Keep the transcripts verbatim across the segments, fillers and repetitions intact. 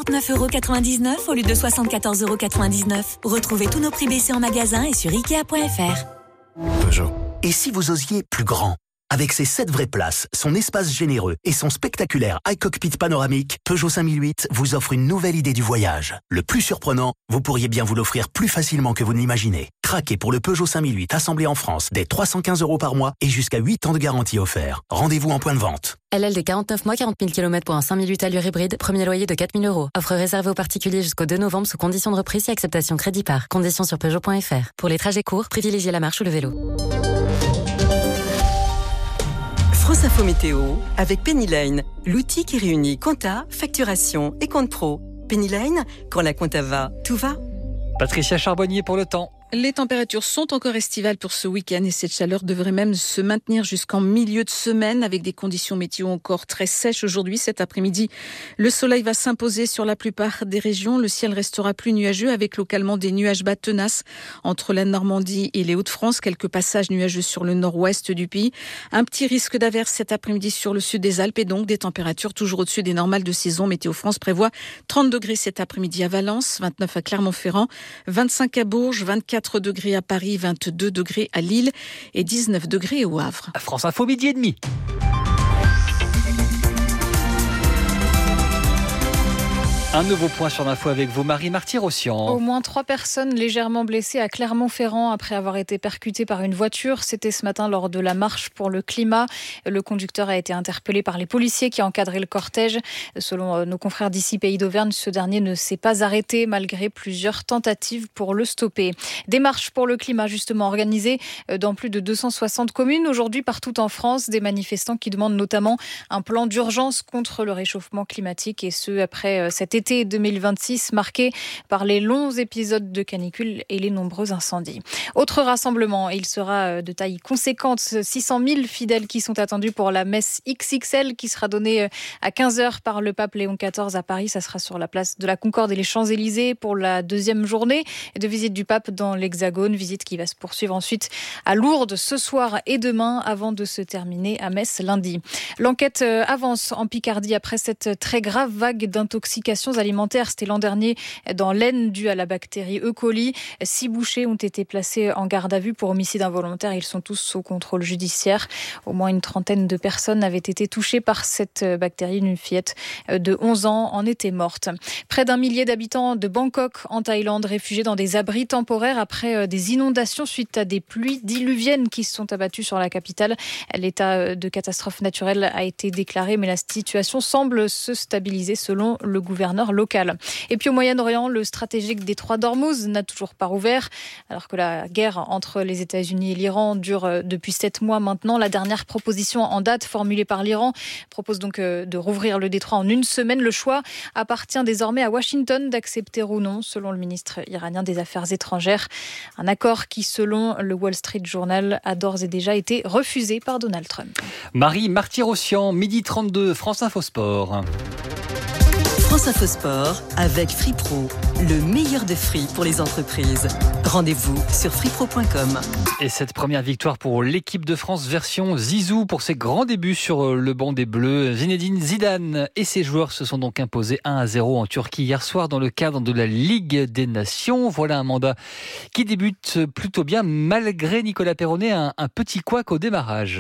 soixante-neuf euros quatre-vingt-dix-neuf au lieu de soixante-quatorze euros quatre-vingt-dix-neuf. Retrouvez tous nos prix baissés en magasin et sur ikea point f r. Peugeot. Et si vous osiez plus grand ? Avec ses sept vraies places, son espace généreux et son spectaculaire iCockpit panoramique, Peugeot cinq mille huit vous offre une nouvelle idée du voyage. Le plus surprenant, vous pourriez bien vous l'offrir plus facilement que vous ne l'imaginez. Craquez pour le Peugeot cinq mille huit assemblé en France dès trois cent quinze euros par mois et jusqu'à huit ans de garantie offert. Rendez-vous en point de vente. L L D quarante-neuf mois, quarante mille kilomètres pour un cinq mille huit allure hybride, premier loyer de quatre mille euros. Offre réservée aux particuliers jusqu'au deux novembre sous conditions de reprise et acceptation crédit par. Conditions sur Peugeot point f r. Pour les trajets courts, privilégiez la marche ou le vélo. France Info Météo avec Penny Lane, l'outil qui réunit compta, facturation et compte pro. Penny Lane, quand la compta va, tout va. Patricia Charbonnier pour le temps. Les températures sont encore estivales pour ce week-end et cette chaleur devrait même se maintenir jusqu'en milieu de semaine avec des conditions météo encore très sèches aujourd'hui. Cet après-midi, le soleil va s'imposer sur la plupart des régions. Le ciel restera plus nuageux avec localement des nuages bas tenaces entre la Normandie et les Hauts-de-France. Quelques passages nuageux sur le nord-ouest du pays. Un petit risque d'averse cet après-midi sur le sud des Alpes et donc des températures toujours au-dessus des normales de saison. Météo France prévoit trente degrés cet après-midi à Valence, vingt-neuf à Clermont-Ferrand, vingt-cinq à Bourges, vingt-quatre degrés à Paris, vingt-deux degrés à Lille et dix-neuf degrés au Havre. France Info, midi et demi. Un nouveau point sur l'info avec vous, Marie Marty-Rossian. Au moins trois personnes légèrement blessées à Clermont-Ferrand après avoir été percutées par une voiture. C'était ce matin lors de la marche pour le climat. Le conducteur a été interpellé par les policiers qui encadraient le cortège. Selon nos confrères d'ici Pays d'Auvergne, ce dernier ne s'est pas arrêté malgré plusieurs tentatives pour le stopper. Des marches pour le climat justement organisées dans plus de deux cent soixante communes. Aujourd'hui, partout en France, des manifestants qui demandent notamment un plan d'urgence contre le réchauffement climatique et ce après cet été deux mille vingt-six marqué par les longs épisodes de canicule et les nombreux incendies. Autre rassemblement, il sera de taille conséquente, six cent mille fidèles qui sont attendus pour la messe X X L qui sera donnée à quinze heures par le pape Léon quatorze à Paris. Ça sera sur la place de la Concorde et les Champs-Élysées pour la deuxième journée de visite du pape dans l'Hexagone, visite qui va se poursuivre ensuite à Lourdes ce soir et demain avant de se terminer à Metz lundi. L'enquête avance en Picardie après cette très grave vague d'intoxication alimentaires. C'était l'an dernier dans l'Aisne due à la bactérie E. coli. Six bouchers ont été placés en garde à vue pour homicide involontaire. Ils sont tous sous contrôle judiciaire. Au moins une trentaine de personnes avaient été touchées par cette bactérie. Une fillette de onze ans en était morte. Près d'un millier d'habitants de Bangkok en Thaïlande réfugiés dans des abris temporaires après des inondations suite à des pluies diluviennes qui se sont abattues sur la capitale. L'état de catastrophe naturelle a été déclaré mais la situation semble se stabiliser selon le gouverneur local. Et puis au Moyen-Orient, le stratégique détroit d'Ormuz n'a toujours pas rouvert, alors que la guerre entre les États-Unis et l'Iran dure depuis sept mois maintenant. La dernière proposition en date formulée par l'Iran propose donc de rouvrir le détroit en une semaine. Le choix appartient désormais à Washington d'accepter ou non, selon le ministre iranien des Affaires étrangères. Un accord qui, selon le Wall Street Journal, a d'ores et déjà été refusé par Donald Trump. Marie Marty-Rossian, midi trente-deux, France Info Sport. France Info Sport avec Free Pro, le meilleur de free pour les entreprises. Rendez-vous sur free pro point com. Et cette première victoire pour l'équipe de France version Zizou pour ses grands débuts sur le banc des Bleus. Zinedine Zidane et ses joueurs se sont donc imposés un à zéro en Turquie hier soir dans le cadre de la Ligue des Nations. Voilà un mandat qui débute plutôt bien malgré Nicolas Perronnet, un, un petit couac au démarrage.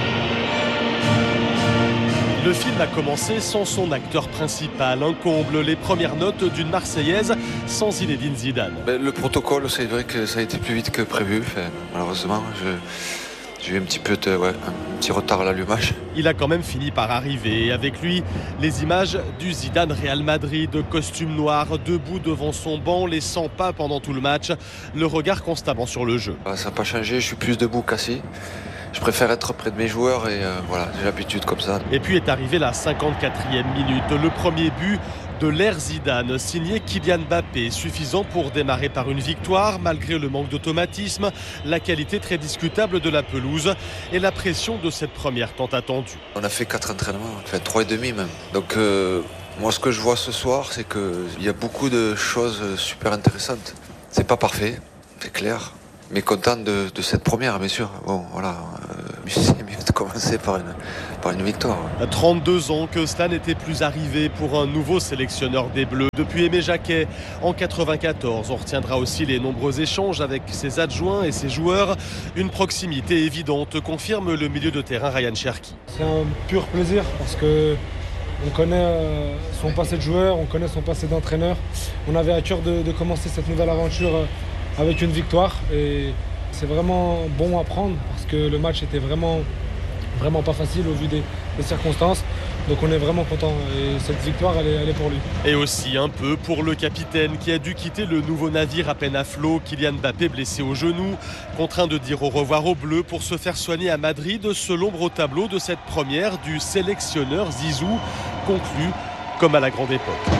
Le film a commencé sans son acteur principal, un comble, les premières notes d'une Marseillaise sans Zinedine Zidane. Le protocole, c'est vrai que ça a été plus vite que prévu. Enfin, malheureusement, je, j'ai eu un petit peu de, ouais, un petit retard à l'allumage. Il a quand même fini par arriver. Et avec lui, les images du Zidane Real Madrid, costume noir, debout devant son banc, les cent pas pendant tout le match, le regard constamment sur le jeu. Ça n'a pas changé, je suis plus debout qu'assis. Je préfère être près de mes joueurs et euh, voilà, j'ai l'habitude comme ça. Et puis est arrivée la cinquante-quatrième minute, le premier but de l'ère Zidane, signé Kylian Mbappé, suffisant pour démarrer par une victoire, malgré le manque d'automatisme, la qualité très discutable de la pelouse et la pression de cette première tant attendue. On a fait quatre entraînements, enfin trois et demi même. Donc euh, moi ce que je vois ce soir, c'est qu'il y a beaucoup de choses super intéressantes. C'est pas parfait, c'est clair. Mais content de, de cette première, bien sûr. Bon, voilà. Euh, c'est mieux de commencer par une, par une victoire. trente-deux ans que cela n'était plus arrivé pour un nouveau sélectionneur des Bleus. Depuis Aimé Jacquet en quatre-vingt-quatorze, on retiendra aussi les nombreux échanges avec ses adjoints et ses joueurs. Une proximité évidente, confirme le milieu de terrain Ryan Cherki. C'est un pur plaisir parce que on connaît son passé de joueur, on connaît son passé d'entraîneur. On avait à cœur de, de commencer cette nouvelle aventure avec une victoire et c'est vraiment bon à prendre parce que le match était vraiment, vraiment pas facile au vu des, des circonstances. Donc on est vraiment content et cette victoire elle est, elle est pour lui. Et aussi un peu pour le capitaine qui a dû quitter le nouveau navire à peine à flot. Kylian Mbappé blessé au genou, contraint de dire au revoir aux Bleus pour se faire soigner à Madrid. Ce l'ombre au tableau de cette première du sélectionneur Zizou, conclu comme à la grande époque.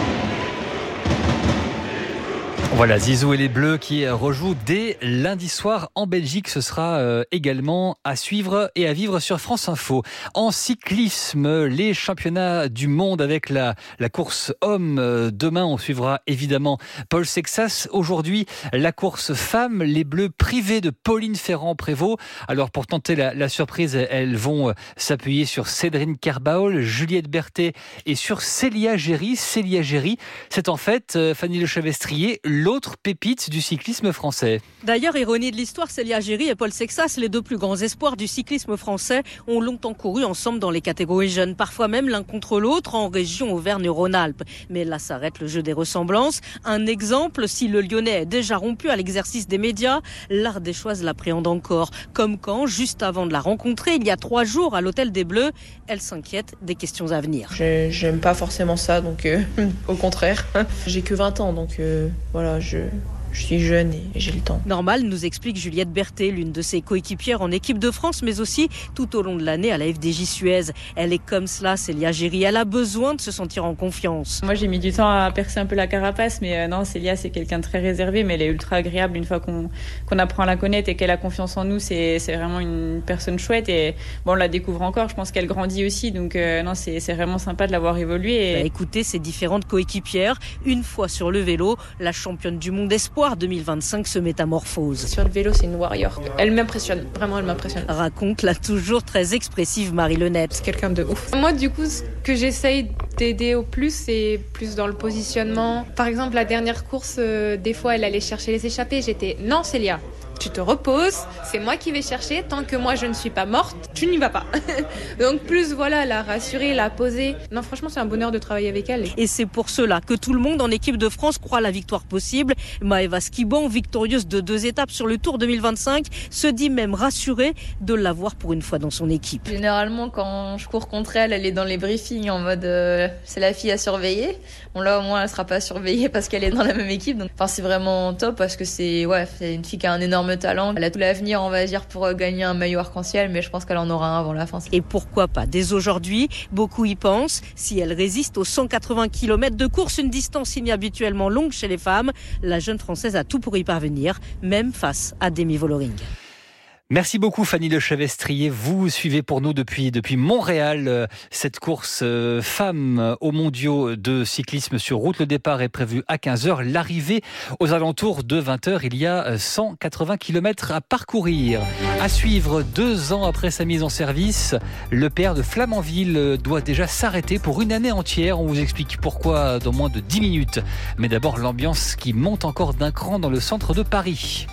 Voilà, Zizou et les Bleus qui rejouent dès lundi soir en Belgique. Ce sera euh, également à suivre et à vivre sur France Info. En cyclisme, les championnats du monde avec la, la course homme. Demain, on suivra évidemment Paul Sexas. Aujourd'hui, la course femme. Les Bleus privés de Pauline Ferrand-Prévot. Alors, pour tenter la, la surprise, elles vont s'appuyer sur Cédrine Kerbaol, Juliette Berthet et sur Célia Géry. Célia Géry, c'est en fait, euh, Fanny Le Chavestrier, l'autre pépite du cyclisme français. D'ailleurs, ironie de l'histoire, Célia Géry et Paul Sexas, les deux plus grands espoirs du cyclisme français, ont longtemps couru ensemble dans les catégories jeunes, parfois même l'un contre l'autre en région Auvergne-Rhône-Alpes. Mais là s'arrête le jeu des ressemblances. Un exemple, si le Lyonnais est déjà rompu à l'exercice des médias, l'Ardéchoise l'appréhende encore. Comme quand, juste avant de la rencontrer, il y a trois jours à l'Hôtel des Bleus, elle s'inquiète des questions à venir. J'aime pas forcément ça, donc euh, au contraire. J'ai que vingt ans, donc euh, voilà. Je, je suis jeune et j'ai le temps. Normal, nous explique Juliette Berthet, l'une de ses coéquipières en équipe de France, mais aussi tout au long de l'année à la F D J Suez. Elle est comme cela, Célia Géry. Elle a besoin de se sentir en confiance. Moi, j'ai mis du temps à percer un peu la carapace, mais euh, non, Célia, c'est quelqu'un de très réservé, mais elle est ultra agréable une fois qu'on, qu'on apprend à la connaître et qu'elle a confiance en nous. C'est, c'est vraiment une personne chouette et bon, on la découvre encore. Je pense qu'elle grandit aussi, donc euh, non, c'est, c'est vraiment sympa de l'avoir évolué. Et... Bah, écoutez ses différentes coéquipières. Une fois sur le vélo, la championne du monde espoir deux mille vingt-cinq se métamorphose. Sur le vélo, c'est une warrior. Elle m'impressionne, vraiment elle m'impressionne. Raconte la toujours très expressive Marie Lenette. C'est quelqu'un de ouf. Moi, du coup, ce que j'essaye d'aider au plus, c'est plus dans le positionnement. Par exemple, la dernière course, euh, des fois, elle allait chercher les échappées. J'étais, non Célia, tu te reposes, c'est moi qui vais chercher, tant que moi je ne suis pas morte, tu n'y vas pas. Donc plus voilà, la rassurer, la poser. Non, franchement, c'est un bonheur de travailler avec elle. Et c'est pour cela que tout le monde en équipe de France croit à la victoire possible. Maëva Skiban, victorieuse de deux étapes sur le Tour deux mille vingt-cinq, se dit même rassurée de l'avoir pour une fois dans son équipe. Généralement, quand je cours contre elle, elle est dans les briefings en mode euh, c'est la fille à surveiller. Bon là, au moins, elle sera pas surveillée parce qu'elle est dans la même équipe. Donc, enfin, c'est vraiment top parce que c'est ouais, c'est une fille qui a un énorme talent. Elle a tout l'avenir, on va dire, pour gagner un maillot arc-en-ciel, mais je pense qu'elle en aura un avant la fin. Et pourquoi pas dès aujourd'hui, beaucoup y pensent. Si elle résiste aux cent quatre-vingts kilomètres de course, une distance inhabituellement longue chez les femmes, la jeune Française a tout pour y parvenir, même face à Demi Vollering. Merci beaucoup Fanny Le Chavestrier. Vous suivez pour nous depuis, depuis Montréal euh, cette course euh, femmes aux mondiaux de cyclisme sur route. Le départ est prévu à quinze heures. L'arrivée aux alentours de vingt heures. Il y a cent quatre-vingts kilomètres à parcourir. À suivre, deux ans après sa mise en service, le P R de Flamanville doit déjà s'arrêter pour une année entière. On vous explique pourquoi dans moins de dix minutes. Mais d'abord l'ambiance qui monte encore d'un cran dans le centre de Paris.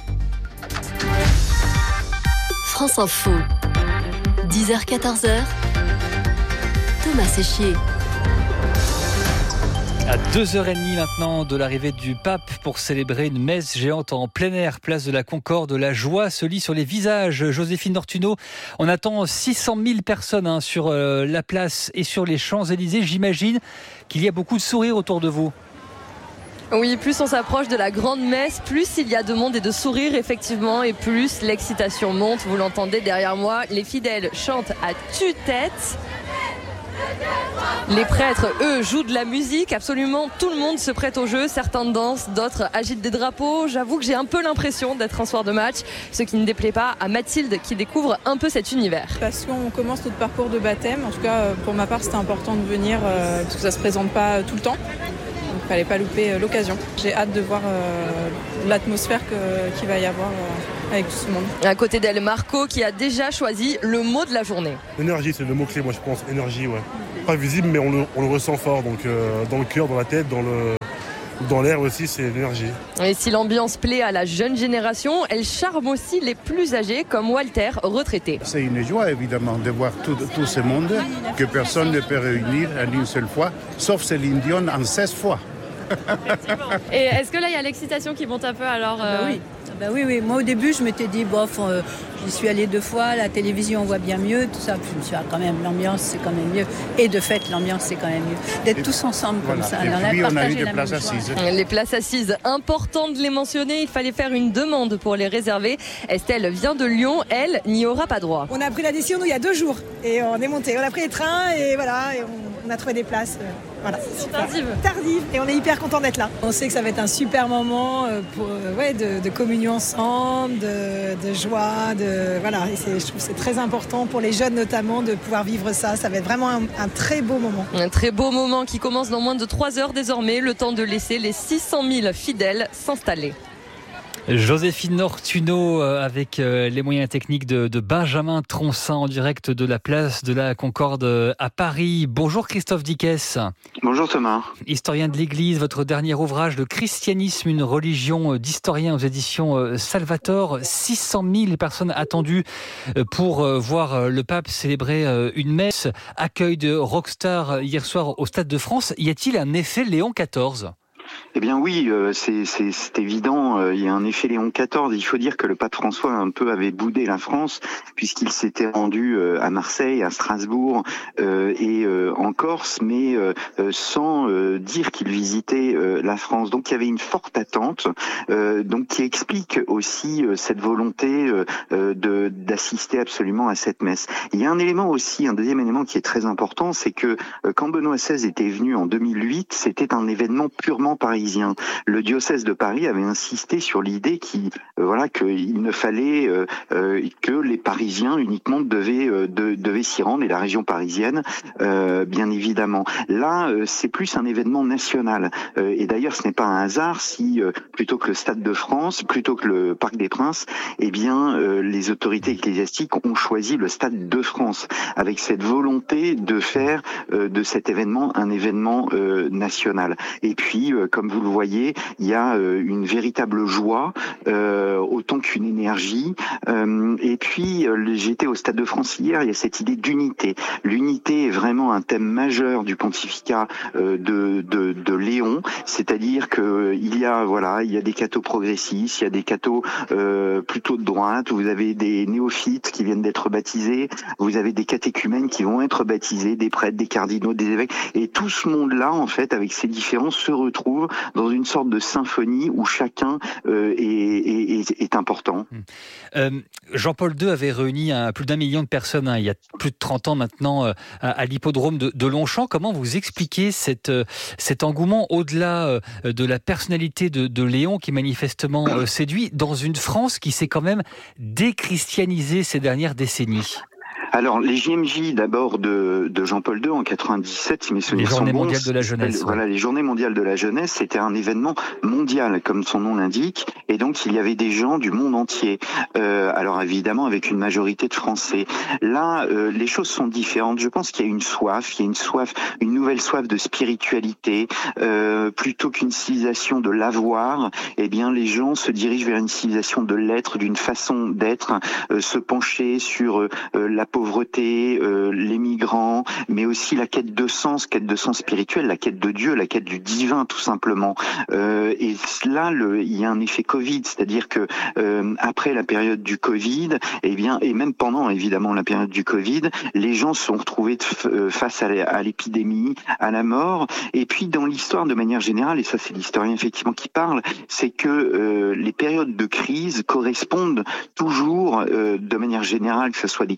France Info, dix heures quatorze heures, Thomas Séchier. À deux heures trente maintenant de l'arrivée du pape pour célébrer une messe géante en plein air, place de la Concorde. La joie se lit sur les visages. Joséphine Ortuno, on attend six cent mille personnes hein, sur euh, la place et sur les Champs-Élysées. J'imagine qu'il y a beaucoup de sourires autour de vous. Oui, plus on s'approche de la grande messe, plus il y a de monde et de sourires effectivement, et plus l'excitation monte. Vous l'entendez derrière moi, les fidèles chantent à tue-tête. Les prêtres, eux, jouent de la musique. Absolument tout le monde se prête au jeu. Certains dansent, d'autres agitent des drapeaux. J'avoue que j'ai un peu l'impression d'être un soir de match, ce qui ne déplaît pas à Mathilde qui découvre un peu cet univers. Parce qu'on commence notre parcours de baptême. En tout cas, pour ma part, c'était important de venir euh, parce que ça se présente pas tout le temps. donc il fallait pas louper euh, l'occasion. J'ai hâte de voir euh, l'atmosphère que, qu'il va y avoir euh, avec tout ce monde. À côté d'elle, Marco qui a déjà choisi le mot de la journée. Énergie, c'est le mot-clé, moi je pense. Énergie, ouais. Pas visible, mais on le, on le ressent fort, donc euh, dans le cœur, dans la tête, dans le... Dans l'air aussi, c'est l'énergie. Et si l'ambiance plaît à la jeune génération, elle charme aussi les plus âgés, comme Walter, retraité. C'est une joie, évidemment, de voir tout, tout ce monde que personne ne peut réunir en une seule fois, sauf Céline Dion en seize fois. Et est-ce que là, il y a l'excitation qui monte un peu alors euh... bah oui. Bah oui, oui. Moi, au début, je m'étais dit, bof, euh, j'y suis allée deux fois, la télévision, on voit bien mieux, tout ça. Puis je me suis dit, ah, quand même, l'ambiance, c'est quand même mieux. Et de fait, l'ambiance, c'est quand même mieux. D'être et tous ensemble voilà. comme ça. Et puis, on a eu des places assises. Les places assises, important de les mentionner. Il fallait faire une demande pour les réserver. Estelle vient de Lyon. Elle n'y aura pas droit. On a pris la décision, nous, il y a deux jours. Et on est monté. On a pris les trains et voilà, et on, on a trouvé des places. Voilà, tardive. Tardive. Et on est hyper content d'être là. On sait que ça va être un super moment pour, ouais, de, de communion ensemble, de, de joie, de voilà. Et c'est, je trouve que c'est très important pour les jeunes notamment de pouvoir vivre ça. Ça va être vraiment un, un très beau moment. Un très beau moment qui commence dans moins de trois heures désormais. Le temps de laisser les six cent mille fidèles s'installer. Joséphine Ortuno avec les moyens techniques de, de Benjamin Troncin en direct de la place de la Concorde à Paris. Bonjour Christophe Dickès. Bonjour Thomas. Historien de l'Église, votre dernier ouvrage, Le christianisme, une religion d'historien aux éditions Salvator. six cent mille personnes attendues pour voir le pape célébrer une messe. Accueil de rockstar hier soir au Stade de France. Y a-t-il un effet Léon quatorze ? Eh bien oui, euh, c'est, c'est, c'est évident, euh, il y a un effet Léon quatorze. Il faut dire que le pape François un peu avait boudé la France puisqu'il s'était rendu euh, à Marseille, à Strasbourg euh, et euh, en Corse, mais euh, sans euh, dire qu'il visitait euh, la France. Donc il y avait une forte attente, euh, donc qui explique aussi euh, cette volonté euh, de, d'assister absolument à cette messe. Il y a un élément aussi, un deuxième élément qui est très important, c'est que euh, quand Benoît seize était venu en deux mille huit, c'était un événement purement parisien. Le diocèse de Paris avait insisté sur l'idée qui, euh, voilà, qu'il ne fallait euh, euh, que les Parisiens uniquement devaient, euh, de, devaient s'y rendre, et la région parisienne, euh, bien évidemment. Là, euh, c'est plus un événement national. Euh, et d'ailleurs, ce n'est pas un hasard si, euh, plutôt que le Stade de France, plutôt que le Parc des Princes, eh bien, euh, les autorités ecclésiastiques ont choisi le Stade de France, avec cette volonté de faire euh, de cet événement un événement euh, national. Et puis, euh, comme vous le voyez, il y a euh, une véritable joie, euh, autant qu'une énergie. Euh, et puis, euh, j'étais au Stade de France hier, il y a cette idée d'unité. L'unité est vraiment un thème majeur du pontificat euh, de, de, de Léon, c'est-à-dire que il y a, voilà, il y a des cathos progressistes, il y a des cathos euh, plutôt de droite, vous avez des néophytes qui viennent d'être baptisés, vous avez des catéchumènes qui vont être baptisés, des prêtres, des cardinaux, des évêques, et tout ce monde-là, en fait, avec ses différences, se retrouve dans une sorte de symphonie où chacun euh, est, est, est important. Euh, Jean-Paul deux avait réuni un, plus d'un million de personnes hein, il y a plus de trente ans maintenant euh, à, à l'hippodrome de, de Longchamp. Comment vous expliquez cette, euh, cet engouement au-delà euh, de la personnalité de, de Léon qui manifestement euh, séduit dans une France qui s'est quand même déchristianisée ces dernières décennies? Alors, les J M J, d'abord, de, de Jean-Paul deux en quatre-vingt-dix-sept, si mes souvenirs sont bons. Les Journées mondiales de la jeunesse. Voilà, ouais. Les Journées mondiales de la jeunesse, c'était un événement mondial, comme son nom l'indique, et donc il y avait des gens du monde entier. Euh, alors, évidemment, avec une majorité de Français. Là, euh, les choses sont différentes. Je pense qu'il y a une soif, il y a une soif, une nouvelle soif de spiritualité, euh, plutôt qu'une civilisation de l'avoir. Eh bien, les gens se dirigent vers une civilisation de l'être, d'une façon d'être, euh, se pencher sur euh, la pauvreté, euh, les migrants, mais aussi la quête de sens, quête de sens spirituel, la quête de Dieu, la quête du divin, tout simplement. Euh, et là, le, il y a un effet Covid, c'est-à-dire que euh, après la période du Covid, eh bien, et même pendant évidemment la période du Covid, les gens se sont retrouvés f- face à l'épidémie, à la mort. Et puis dans l'histoire de manière générale, et ça c'est l'historien effectivement qui parle, c'est que euh, les périodes de crise correspondent toujours, euh, de manière générale, que ce soit des crises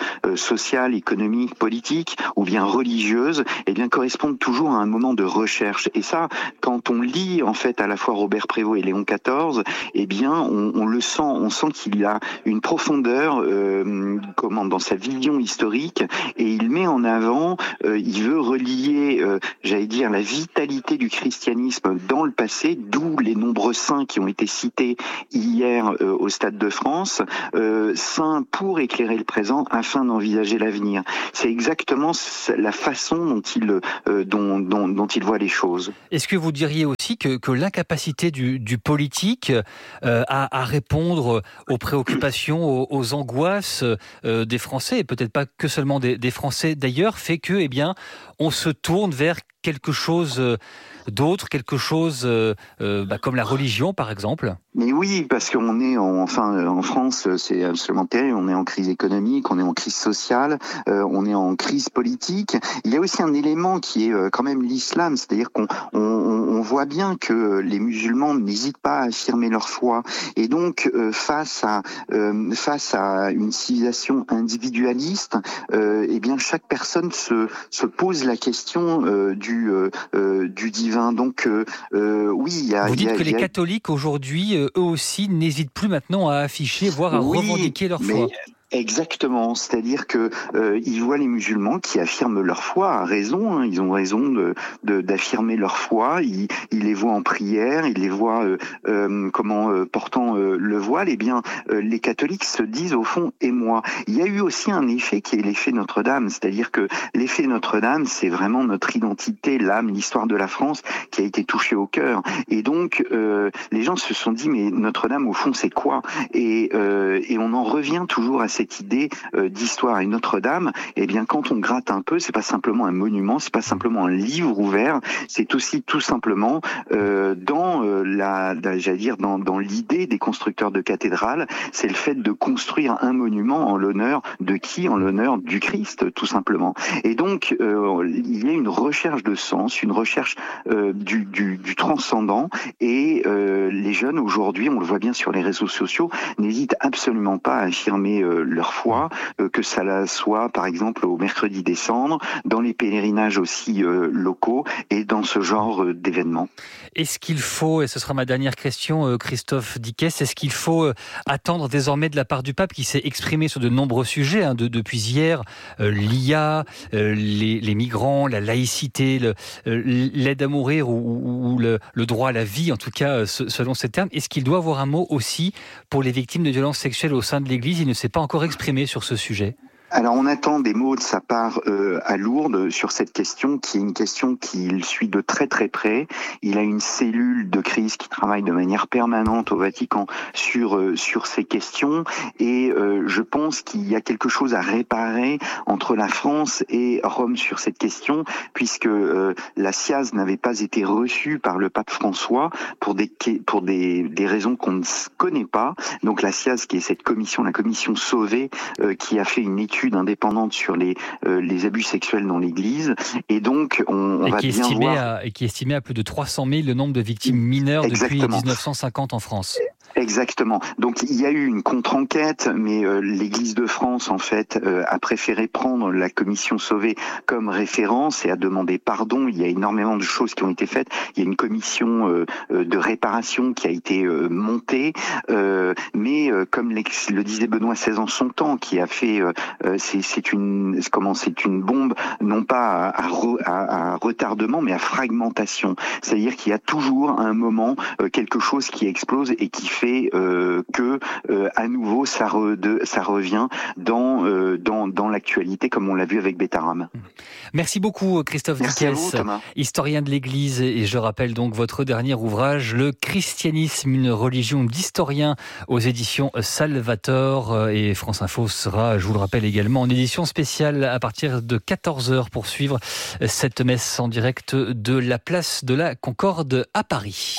euh, sociale, économique, politique ou bien religieuse, eh bien correspondent toujours à un moment de recherche. Et ça, quand on lit en fait à la fois Robert Prévost et Léon quatorze, eh bien on, on le sent, on sent qu'il a une profondeur euh, comment dans sa vision historique, et il met en avant, euh, il veut relier, euh, j'allais dire, la vitalité du christianisme dans le passé, d'où les nombreux saints qui ont été cités hier euh, au Stade de France, euh, saints pour éclairer le présent afin d'envisager l'avenir. C'est exactement la façon dont il, euh, dont, dont, dont il voit les choses. Est-ce que vous diriez aussi que, que l'incapacité du, du politique euh, à, à répondre aux préoccupations, aux, aux angoisses euh, des Français, et peut-être pas que seulement des, des Français d'ailleurs, fait que, eh bien, on se tourne vers quelque chose d'autre, quelque chose euh, euh, bah, comme la religion par exemple? Mais oui, parce qu'on est en, enfin en France, c'est absolument terrible. On est en crise économique, on est en crise sociale, euh, on est en crise politique. Il y a aussi un élément qui est euh, quand même l'islam, c'est-à-dire qu'on on, on voit bien que les musulmans n'hésitent pas à affirmer leur foi, et donc euh, face à euh, face à une civilisation individualiste, euh, eh bien chaque personne se se pose la question euh, du euh, du divin. Donc euh, euh, oui, il y a. Vous dites y a, que les a... catholiques aujourd'hui, eux aussi, n'hésitent plus maintenant à afficher, voire à oui, revendiquer leur mais... foi. Exactement, c'est-à-dire que euh, ils voient les musulmans qui affirment leur foi à raison, hein, ils ont raison de, de d'affirmer leur foi, ils, ils les voient en prière, ils les voient euh, euh, comment euh, portant euh, le voile. Eh bien, euh, les catholiques se disent au fond et moi. Il y a eu aussi un effet qui est l'effet Notre-Dame, c'est-à-dire que l'effet Notre-Dame, c'est vraiment notre identité, l'âme, l'histoire de la France qui a été touchée au cœur. Et donc euh, les gens se sont dit mais Notre-Dame au fond c'est quoi? Et euh, et on en revient toujours à cette idée euh, d'histoire. Et Notre-Dame, eh bien, quand on gratte un peu, c'est pas simplement un monument, c'est pas simplement un livre ouvert, c'est aussi tout simplement euh, dans euh, la, la, j'allais dire, dans, dans l'idée des constructeurs de cathédrales, c'est le fait de construire un monument en l'honneur de qui? En l'honneur du Christ, tout simplement. Et donc, euh, il y a une recherche de sens, une recherche euh, du, du, du transcendant, et euh, les jeunes aujourd'hui, on le voit bien sur les réseaux sociaux, n'hésitent absolument pas à affirmer euh, leur foi, euh, que ça soit par exemple au mercredi des Cendres, dans les pèlerinages aussi euh, locaux et dans ce genre euh, d'événements. Est-ce qu'il faut, et ce sera ma dernière question, euh, Christophe Dickès, est-ce qu'il faut euh, attendre désormais de la part du pape qui s'est exprimé sur de nombreux sujets hein, de, depuis hier, euh, l'I A, euh, les, les migrants, la laïcité, le, euh, l'aide à mourir ou, ou le, le droit à la vie, en tout cas selon ces termes, est-ce qu'il doit avoir un mot aussi pour les victimes de violences sexuelles au sein de l'Église? Il ne s'est pas encore exprimé sur ce sujet. Alors on attend des mots de sa part euh, à Lourdes sur cette question, qui est une question qu'il suit de très très près. Il a une cellule de crise qui travaille de manière permanente au Vatican sur euh, sur ces questions, et euh, je pense qu'il y a quelque chose à réparer entre la France et Rome sur cette question, puisque euh, la S I A Z n'avait pas été reçue par le pape François pour des pour des des raisons qu'on ne connaît pas. Donc la S I A Z, qui est cette commission, la commission Sauvé, euh, qui a fait une étude indépendante sur les euh, les abus sexuels dans l'Église, et donc on, on et va qui bien estimé voir à, et qui est estimé à plus de trois cent mille le nombre de victimes mineures Exactement. Depuis dix-neuf cent cinquante en France. Exactement. Donc il y a eu une contre-enquête, mais euh, l'Église de France en fait euh, a préféré prendre la commission Sauvé comme référence et a demandé pardon. Il y a énormément de choses qui ont été faites. Il y a une commission euh, de réparation qui a été euh, montée, euh, mais euh, comme le disait Benoît seize en son temps, qui a fait, euh, c'est, c'est une comment c'est une bombe non pas à, à, à, à retardement, mais à fragmentation. C'est-à-dire qu'il y a toujours à un moment euh, quelque chose qui explose et qui fait Euh, que euh, à nouveau ça, re, de, ça revient dans, euh, dans, dans l'actualité, comme on l'a vu avec Bétarame. Merci beaucoup Christophe Dickès, historien de l'Église, et je rappelle donc votre dernier ouvrage, Le christianisme, une religion d'historien, aux éditions Salvator, et France Info sera, je vous le rappelle également, en édition spéciale à partir de quatorze heures pour suivre cette messe en direct de la place de la Concorde à Paris.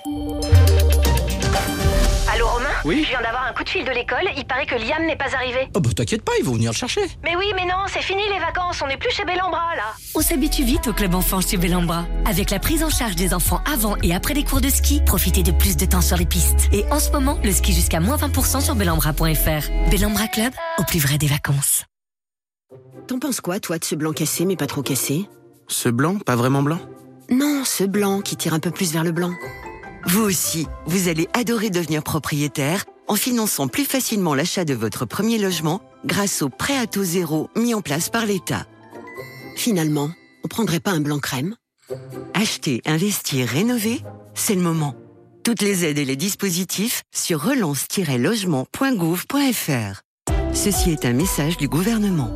Allô Romain ? Oui ? Je viens d'avoir un coup de fil de l'école, il paraît que Liam n'est pas arrivé. Oh bah t'inquiète pas, ils vont venir le chercher. Mais oui, mais non, c'est fini les vacances, on n'est plus chez Bellambra là. On s'habitue vite au club enfant chez Bellambra. Avec la prise en charge des enfants avant et après les cours de ski, profitez de plus de temps sur les pistes. Et en ce moment, le ski jusqu'à moins vingt pour cent sur bellambra point f r. Bellambra Club, au plus vrai des vacances. T'en penses quoi, toi, de ce blanc cassé, mais pas trop cassé? Ce blanc, pas vraiment blanc? Non, ce blanc qui tire un peu plus vers le blanc. Vous aussi, vous allez adorer devenir propriétaire en finançant plus facilement l'achat de votre premier logement grâce au prêt à taux zéro mis en place par l'État. Finalement, on prendrait pas un blanc crème? Acheter, investir, rénover, c'est le moment. Toutes les aides et les dispositifs sur relance tiret logement point gouv point f r. Ceci est un message du gouvernement.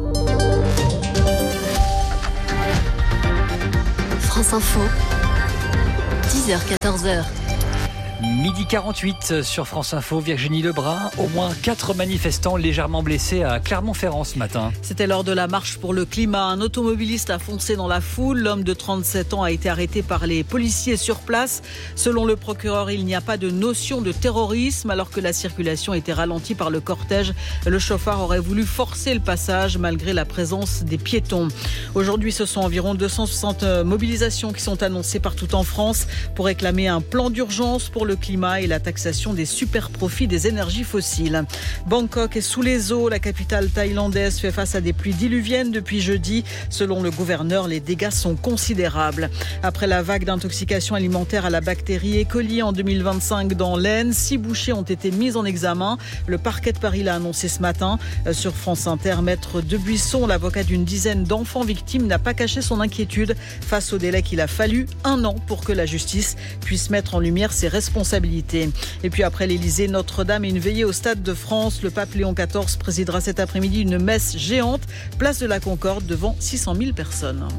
France Info, dix heures quatorze heures. midi quarante-huit sur France Info, Virginie Lebrun. Au moins quatre manifestants légèrement blessés à Clermont-Ferrand ce matin. C'était lors de la marche pour le climat. Un automobiliste a foncé dans la foule. L'homme de trente-sept ans a été arrêté par les policiers sur place. Selon le procureur, il n'y a pas de notion de terrorisme. Alors que la circulation était ralentie par le cortège, le chauffard aurait voulu forcer le passage malgré la présence des piétons. Aujourd'hui, ce sont environ deux cent soixante mobilisations qui sont annoncées partout en France pour réclamer un plan d'urgence pour le climat et la taxation des super profits des énergies fossiles. Bangkok est sous les eaux. La capitale thaïlandaise fait face à des pluies diluviennes depuis jeudi. Selon le gouverneur, les dégâts sont considérables. Après la vague d'intoxication alimentaire à la bactérie E. coli en deux mille vingt-cinq dans l'Aisne, six bouchers ont été mis en examen. Le parquet de Paris l'a annoncé ce matin. Sur France Inter, Maître Debuisson, l'avocat d'une dizaine d'enfants victimes, n'a pas caché son inquiétude face au délai qu'il a fallu, un an, pour que la justice puisse mettre en lumière ses responsabilités. Et puis après l'Elysée, Notre-Dame et une veillée au Stade de France. Le pape Léon quatorze présidera cet après-midi une messe géante, place de la Concorde, devant six cent mille personnes.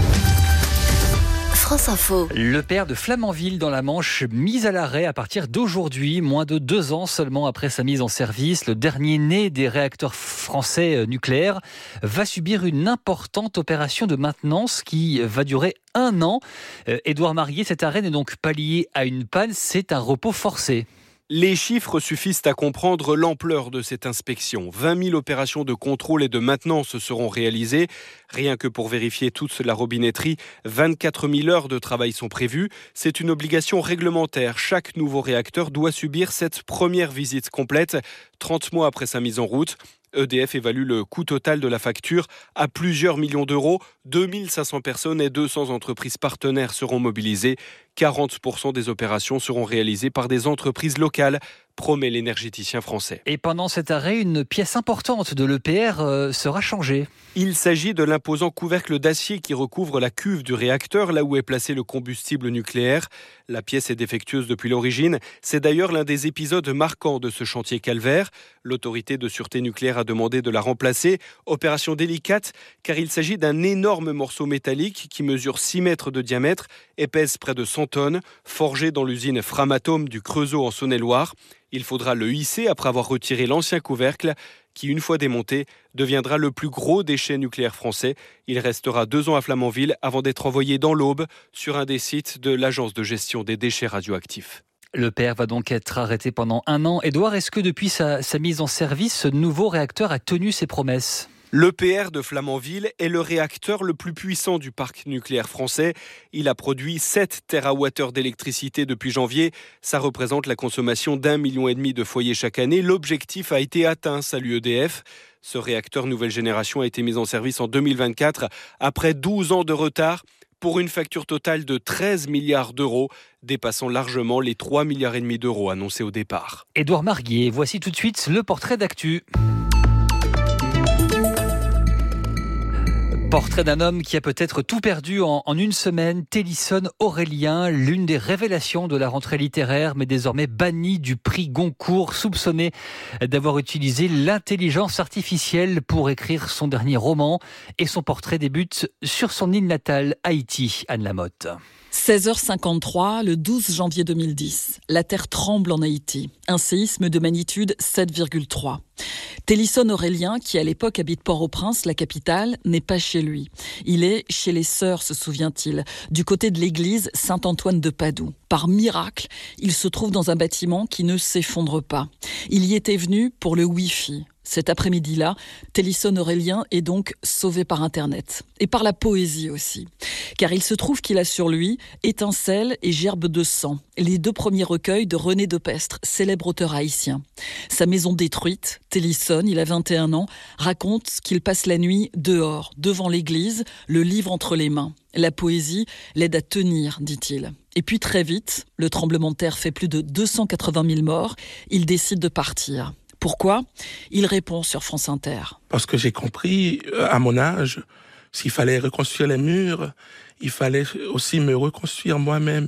France Info. Le père de Flamanville dans la Manche, mis à l'arrêt à partir d'aujourd'hui, moins de deux ans seulement après sa mise en service. Le dernier né des réacteurs français nucléaires va subir une importante opération de maintenance qui va durer un an. Euh, Édouard Marguier, cet arrêt n'est donc pas lié à une panne, c'est un repos forcé. Les chiffres suffisent à comprendre l'ampleur de cette inspection. vingt mille opérations de contrôle et de maintenance seront réalisées. Rien que pour vérifier toute la robinetterie, vingt-quatre mille heures de travail sont prévues. C'est une obligation réglementaire. Chaque nouveau réacteur doit subir cette première visite complète, trente mois après sa mise en route. E D F évalue le coût total de la facture à plusieurs millions d'euros. deux mille cinq cents personnes et deux cents entreprises partenaires seront mobilisées. quarante pour cent des opérations seront réalisées par des entreprises locales, promet l'énergéticien français. Et pendant cet arrêt, une pièce importante de l'E P R euh, sera changée. Il s'agit de l'imposant couvercle d'acier qui recouvre la cuve du réacteur, là où est placé le combustible nucléaire. La pièce est défectueuse depuis l'origine. C'est d'ailleurs l'un des épisodes marquants de ce chantier calvaire. L'autorité de sûreté nucléaire a demandé de la remplacer. Opération délicate, car il s'agit d'un énorme morceau métallique qui mesure six mètres de diamètre et pèse près de cent tonnes, forgé dans l'usine Framatome du Creusot en Saône-et-Loire. Il faudra le hisser après avoir retiré l'ancien couvercle qui, une fois démonté, deviendra le plus gros déchet nucléaire français. Il restera deux ans à Flamanville avant d'être envoyé dans l'Aube sur un des sites de l'Agence de gestion des déchets radioactifs. Le père va donc être arrêté pendant un an. Édouard, est-ce que depuis sa, sa mise en service, ce nouveau réacteur a tenu ses promesses ? L'E P R de Flamanville est le réacteur le plus puissant du parc nucléaire français. Il a produit sept térawattheures d'électricité depuis janvier. Ça représente la consommation d'un million et demi de foyers chaque année. L'objectif a été atteint, salue E D F. Ce réacteur nouvelle génération a été mis en service en deux mille vingt-quatre, après douze ans de retard, pour une facture totale de treize milliards d'euros, dépassant largement les trois milliards et demi d'euros annoncés au départ. Édouard Marguier, voici tout de suite le portrait d'actu. Portrait d'un homme qui a peut-être tout perdu en, en une semaine. Télisson Aurélien, l'une des révélations de la rentrée littéraire, mais désormais banni du prix Goncourt, soupçonné d'avoir utilisé l'intelligence artificielle pour écrire son dernier roman. Et son portrait débute sur son île natale, Haïti, Anne Lamotte. seize heures cinquante-trois, le douze janvier deux mille dix. La terre tremble en Haïti. Un séisme de magnitude sept virgule trois. Télisson Aurélien, qui à l'époque habite Port-au-Prince, la capitale, n'est pas chez lui. Il est chez les sœurs, se souvient-il, du côté de l'église Saint-Antoine de Padoue. Par miracle, il se trouve dans un bâtiment qui ne s'effondre pas. Il y était venu pour le Wi-Fi. Cet après-midi-là, Télisson Aurélien est donc sauvé par Internet. Et par la poésie aussi. Car il se trouve qu'il a sur lui Étincelle et Gerbe de sang, les deux premiers recueils de René Depestre, célèbre auteur haïtien. Sa maison détruite, Télisson, il a vingt et un ans, raconte qu'il passe la nuit dehors, devant l'église, le livre entre les mains. La poésie l'aide à tenir, dit-il. Et puis très vite, le tremblement de terre fait plus de deux cent quatre-vingt mille morts, il décide de partir. Pourquoi ? Il répond sur France Inter. Parce que j'ai compris, à mon âge, s'il fallait reconstruire les murs, il fallait aussi me reconstruire moi-même.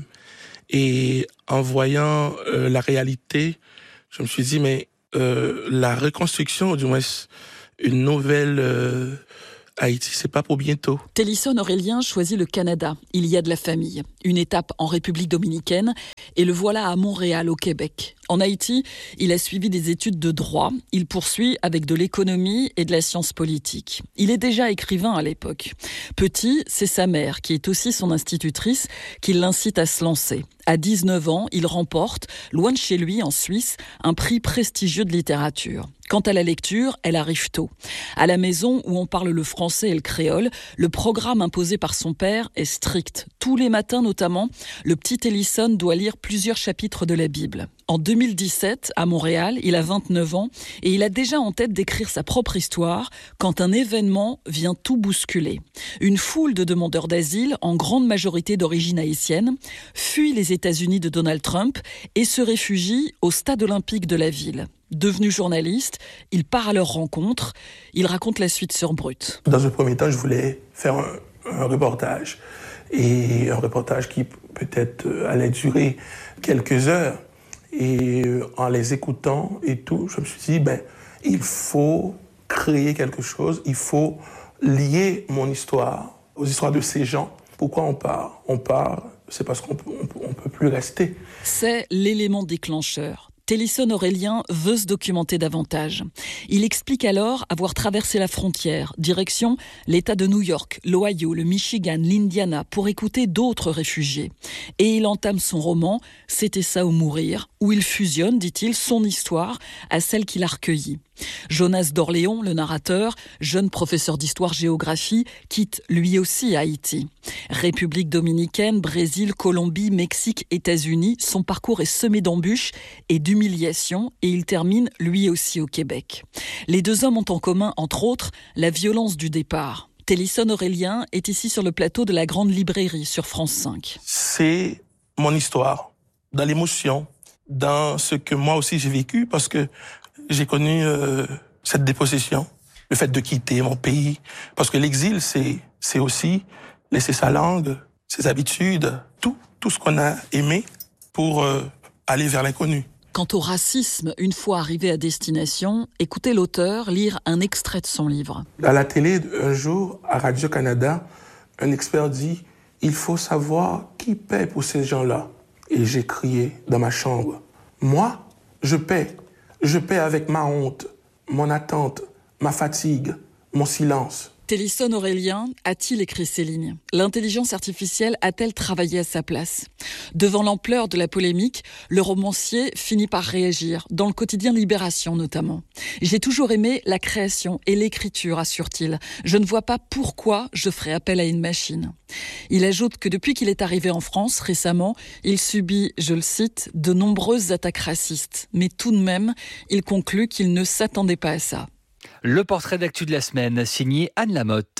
Et en voyant euh, la réalité, je me suis dit, mais euh, la reconstruction, ou du moins une nouvelle euh, Haïti, c'est pas pour bientôt. Télisson Aurélien choisit le Canada. Il y a de la famille. Une étape en République dominicaine et le voilà à Montréal, au Québec. En Haïti, il a suivi des études de droit. Il poursuit avec de l'économie et de la science politique. Il est déjà écrivain à l'époque. Petit, c'est sa mère, qui est aussi son institutrice, qui l'incite à se lancer. À dix-neuf ans, il remporte, loin de chez lui, en Suisse, un prix prestigieux de littérature. Quant à la lecture, elle arrive tôt. À la maison, où on parle le français et le créole, le programme imposé par son père est strict. Tous les matins notamment, le petit Télisson doit lire plusieurs chapitres de la Bible. En deux mille dix-sept, à Montréal, il a vingt-neuf ans et il a déjà en tête d'écrire sa propre histoire quand un événement vient tout bousculer. Une foule de demandeurs d'asile, en grande majorité d'origine haïtienne, fuit les États-Unis de Donald Trump et se réfugie au stade olympique de la ville. Devenu journaliste, il part à leur rencontre. Il raconte la suite sur Brut. Dans un premier temps, je voulais faire un, un reportage. Et un reportage qui peut-être allait durer quelques heures. Et en les écoutant et tout, je me suis dit, ben, il faut créer quelque chose. Il faut lier mon histoire aux histoires de ces gens. Pourquoi on part ? On part, c'est parce qu'on ne peut plus rester. C'est l'élément déclencheur. Télisson Aurélien veut se documenter davantage. Il explique alors avoir traversé la frontière, direction l'État de New York, l'Ohio, le Michigan, l'Indiana, pour écouter d'autres réfugiés. Et il entame son roman « C'était ça ou mourir », où il fusionne, dit-il, son histoire à celle qu'il a recueillie. Jonas d'Orléans, le narrateur, jeune professeur d'histoire-géographie, quitte lui aussi Haïti. République dominicaine, Brésil, Colombie, Mexique, États-Unis, son parcours est semé d'embûches et d'humiliations et il termine lui aussi au Québec. Les deux hommes ont en commun, entre autres, la violence du départ. Télisson Aurélien est ici sur le plateau de la Grande Librairie sur France cinq. C'est mon histoire, dans l'émotion, dans ce que moi aussi j'ai vécu, parce que j'ai connu euh, cette dépossession, le fait de quitter mon pays, parce que l'exil, c'est c'est aussi laisser sa langue, ses habitudes, tout, tout ce qu'on a aimé pour euh, aller vers l'inconnu. Quant au racisme, une fois arrivé à destination, écoutez l'auteur lire un extrait de son livre. À la télé, un jour, à Radio-Canada, un expert dit « Il faut savoir qui paie pour ces gens-là ». Et j'ai crié dans ma chambre « Moi, je paie. Je paie avec ma honte, mon attente, ma fatigue, mon silence. » Télisson Aurélien a-t-il écrit ces lignes ? L'intelligence artificielle a-t-elle travaillé à sa place ? Devant l'ampleur de la polémique, le romancier finit par réagir, dans le quotidien Libération notamment. « J'ai toujours aimé la création et l'écriture, assure-t-il. Je ne vois pas pourquoi je ferais appel à une machine. » Il ajoute que depuis qu'il est arrivé en France récemment, il subit, je le cite, de nombreuses attaques racistes. Mais tout de même, il conclut qu'il ne s'attendait pas à ça. Le portrait d'actu de la semaine, signé Anne Lamotte.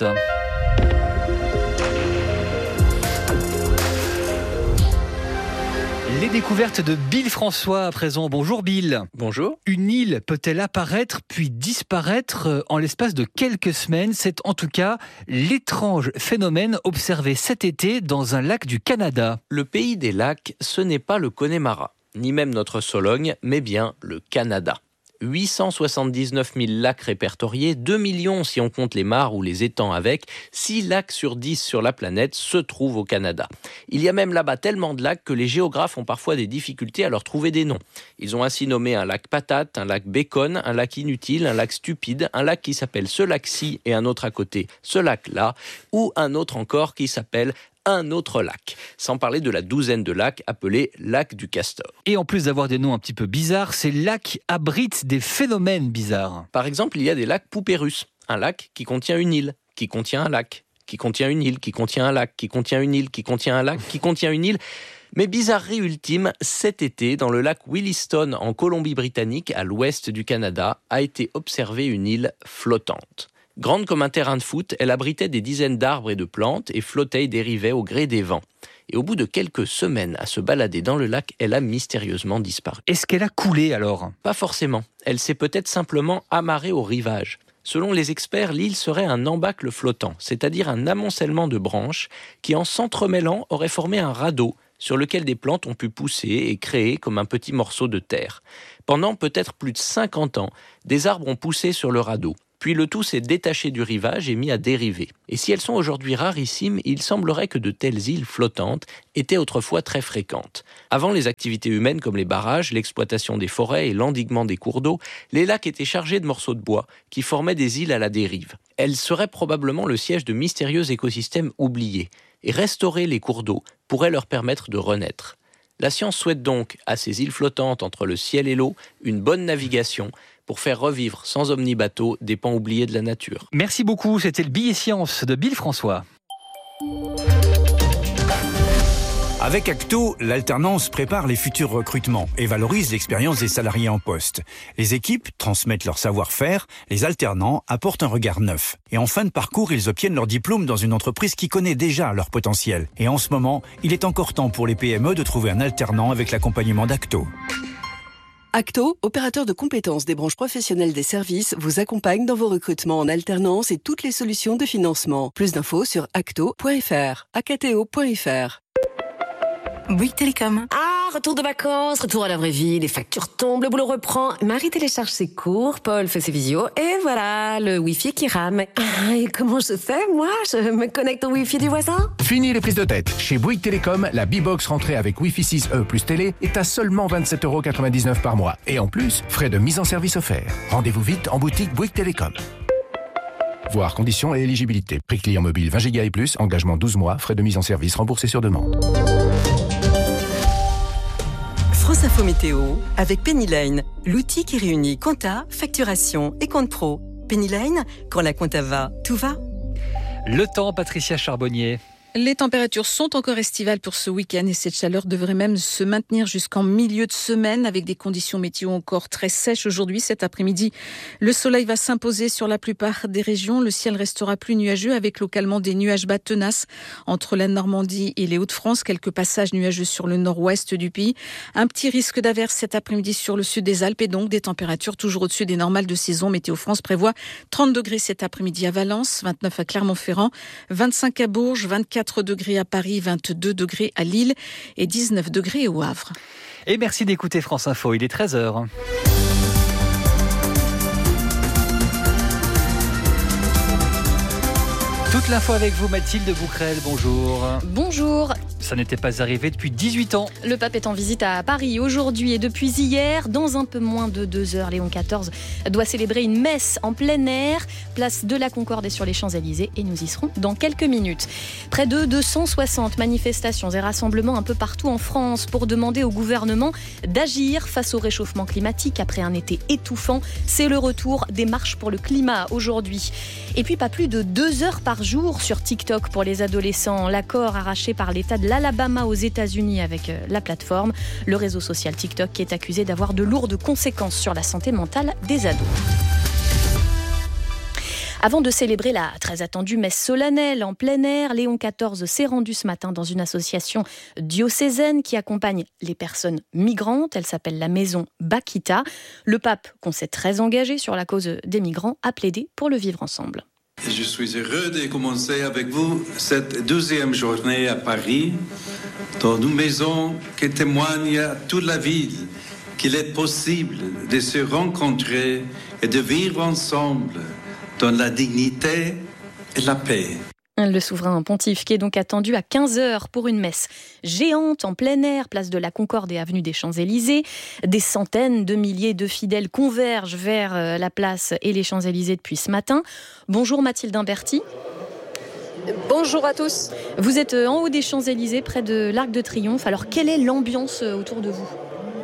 Les découvertes de Bill François à présent. Bonjour Bill. Bonjour. Une île peut-elle apparaître puis disparaître en l'espace de quelques semaines ? C'est en tout cas l'étrange phénomène observé cet été dans un lac du Canada. Le pays des lacs, ce n'est pas le Connemara, ni même notre Sologne, mais bien le Canada. huit cent soixante-dix-neuf mille lacs répertoriés, deux millions si on compte les mares ou les étangs avec, six lacs sur dix sur la planète se trouvent au Canada. Il y a même là-bas tellement de lacs que les géographes ont parfois des difficultés à leur trouver des noms. Ils ont ainsi nommé un lac patate, un lac bacon, un lac inutile, un lac stupide, un lac qui s'appelle ce lac-ci et un autre à côté, ce lac-là, ou un autre encore qui s'appelle un autre lac. Sans parler de la douzaine de lacs appelés lacs du Castor. Et en plus d'avoir des noms un petit peu bizarres, ces lacs abritent des phénomènes bizarres. Par exemple, il y a des lacs poupées russes. Un lac qui contient une île, qui contient un lac, qui contient une île, qui contient un lac, qui contient une île, qui contient un lac, qui contient une île. Mais bizarrerie ultime, cet été, dans le lac Williston, en Colombie-Britannique, à l'ouest du Canada, a été observée une île flottante. Grande comme un terrain de foot, elle abritait des dizaines d'arbres et de plantes et flottait et dérivait au gré des vents. Et au bout de quelques semaines à se balader dans le lac, elle a mystérieusement disparu. Est-ce qu'elle a coulé alors ? Pas forcément. Elle s'est peut-être simplement amarrée au rivage. Selon les experts, l'île serait un embâcle flottant, c'est-à-dire un amoncellement de branches qui, en s'entremêlant, aurait formé un radeau sur lequel des plantes ont pu pousser et créer comme un petit morceau de terre. Pendant peut-être plus de cinquante ans, des arbres ont poussé sur le radeau. Puis le tout s'est détaché du rivage et mis à dériver. Et si elles sont aujourd'hui rarissimes, il semblerait que de telles îles flottantes étaient autrefois très fréquentes. Avant les activités humaines comme les barrages, l'exploitation des forêts et l'endiguement des cours d'eau, les lacs étaient chargés de morceaux de bois qui formaient des îles à la dérive. Elles seraient probablement le siège de mystérieux écosystèmes oubliés. Et restaurer les cours d'eau pourrait leur permettre de renaître. La science souhaite donc à ces îles flottantes entre le ciel et l'eau une bonne navigation pour faire revivre sans omnibateau des pans oubliés de la nature. Merci beaucoup, c'était le billet science de Bill François. Avec Acto, l'alternance prépare les futurs recrutements et valorise l'expérience des salariés en poste. Les équipes transmettent leur savoir-faire, les alternants apportent un regard neuf. Et en fin de parcours, ils obtiennent leur diplôme dans une entreprise qui connaît déjà leur potentiel. Et en ce moment, il est encore temps pour les P M E de trouver un alternant avec l'accompagnement d'Acto. Acto, opérateur de compétences des branches professionnelles des services, vous accompagne dans vos recrutements en alternance et toutes les solutions de financement. Plus d'infos sur acto point f r, acto point f r. Bouygues Télécom. Ah, retour de vacances, retour à la vraie vie, les factures tombent, le boulot reprend. Marie télécharge ses cours, Paul fait ses visios, et voilà, le Wi-Fi qui rame. Ah, et comment je fais, moi? Je me connecte au Wi-Fi du voisin? Fini les prises de tête. Chez Bouygues Télécom, la B-Box rentrée avec Wi-Fi six E plus télé est à seulement vingt-sept euros quatre-vingt-dix-neuf par mois. Et en plus, frais de mise en service offerts. Rendez-vous vite en boutique Bouygues Télécom. Voir conditions et éligibilité. Prix client mobile vingt giga et plus, engagement douze mois, frais de mise en service remboursés sur demande. France Info Météo avec Pennyline, l'outil qui réunit compta, facturation et compte pro. Pennyline, quand la compta va, tout va. Le temps, Patricia Charbonnier. Les températures sont encore estivales pour ce week-end et cette chaleur devrait même se maintenir jusqu'en milieu de semaine avec des conditions météo encore très sèches aujourd'hui. Cet après-midi, le soleil va s'imposer sur la plupart des régions. Le ciel restera plus nuageux avec localement des nuages bas tenaces entre la Normandie et les Hauts-de-France. Quelques passages nuageux sur le nord-ouest du pays. Un petit risque d'averse cet après-midi sur le sud des Alpes et donc des températures toujours au-dessus des normales de saison. Météo France prévoit trente degrés cet après-midi à Valence, vingt-neuf à Clermont-Ferrand, vingt-cinq à Bourges, vingt-quatre degrés à Paris, vingt-deux degrés à Lille et dix-neuf degrés au Havre. Et merci d'écouter France Info, il est treize heures. Toute l'info avec vous, Mathilde Bouquerel, bonjour. Bonjour. Ça n'était pas arrivé depuis dix-huit ans. Le pape est en visite à Paris aujourd'hui et depuis hier. Dans un peu moins de deux heures, Léon quatorze doit célébrer une messe en plein air, place de la Concorde et sur les Champs-Élysées, et nous y serons dans quelques minutes. Près de deux cent soixante manifestations et rassemblements un peu partout en France pour demander au gouvernement d'agir face au réchauffement climatique après un été étouffant. C'est le retour des marches pour le climat aujourd'hui. Et puis pas plus de deux heures par jour sur TikTok pour les adolescents. L'accord arraché par l'État de l'Alabama aux États-Unis avec la plateforme, le réseau social TikTok qui est accusé d'avoir de lourdes conséquences sur la santé mentale des ados. Avant de célébrer la très attendue messe solennelle en plein air, Léon quatorze s'est rendu ce matin dans une association diocésaine qui accompagne les personnes migrantes. Elle s'appelle la Maison Bakita. Le pape, qu'on sait très engagé sur la cause des migrants, a plaidé pour le vivre ensemble. Je suis heureux de commencer avec vous cette deuxième journée à Paris, dans une maison qui témoigne à toute la ville qu'il est possible de se rencontrer et de vivre ensemble dans la dignité et la paix. Le souverain pontife qui est donc attendu à quinze heures pour une messe géante en plein air, place de la Concorde et avenue des Champs-Élysées. Des centaines de milliers de fidèles convergent vers la place et les Champs-Élysées depuis ce matin. Bonjour Mathilde Imberti. Bonjour à tous. Vous êtes en haut des Champs-Élysées, près de l'Arc de Triomphe. Alors, quelle est l'ambiance autour de vous ?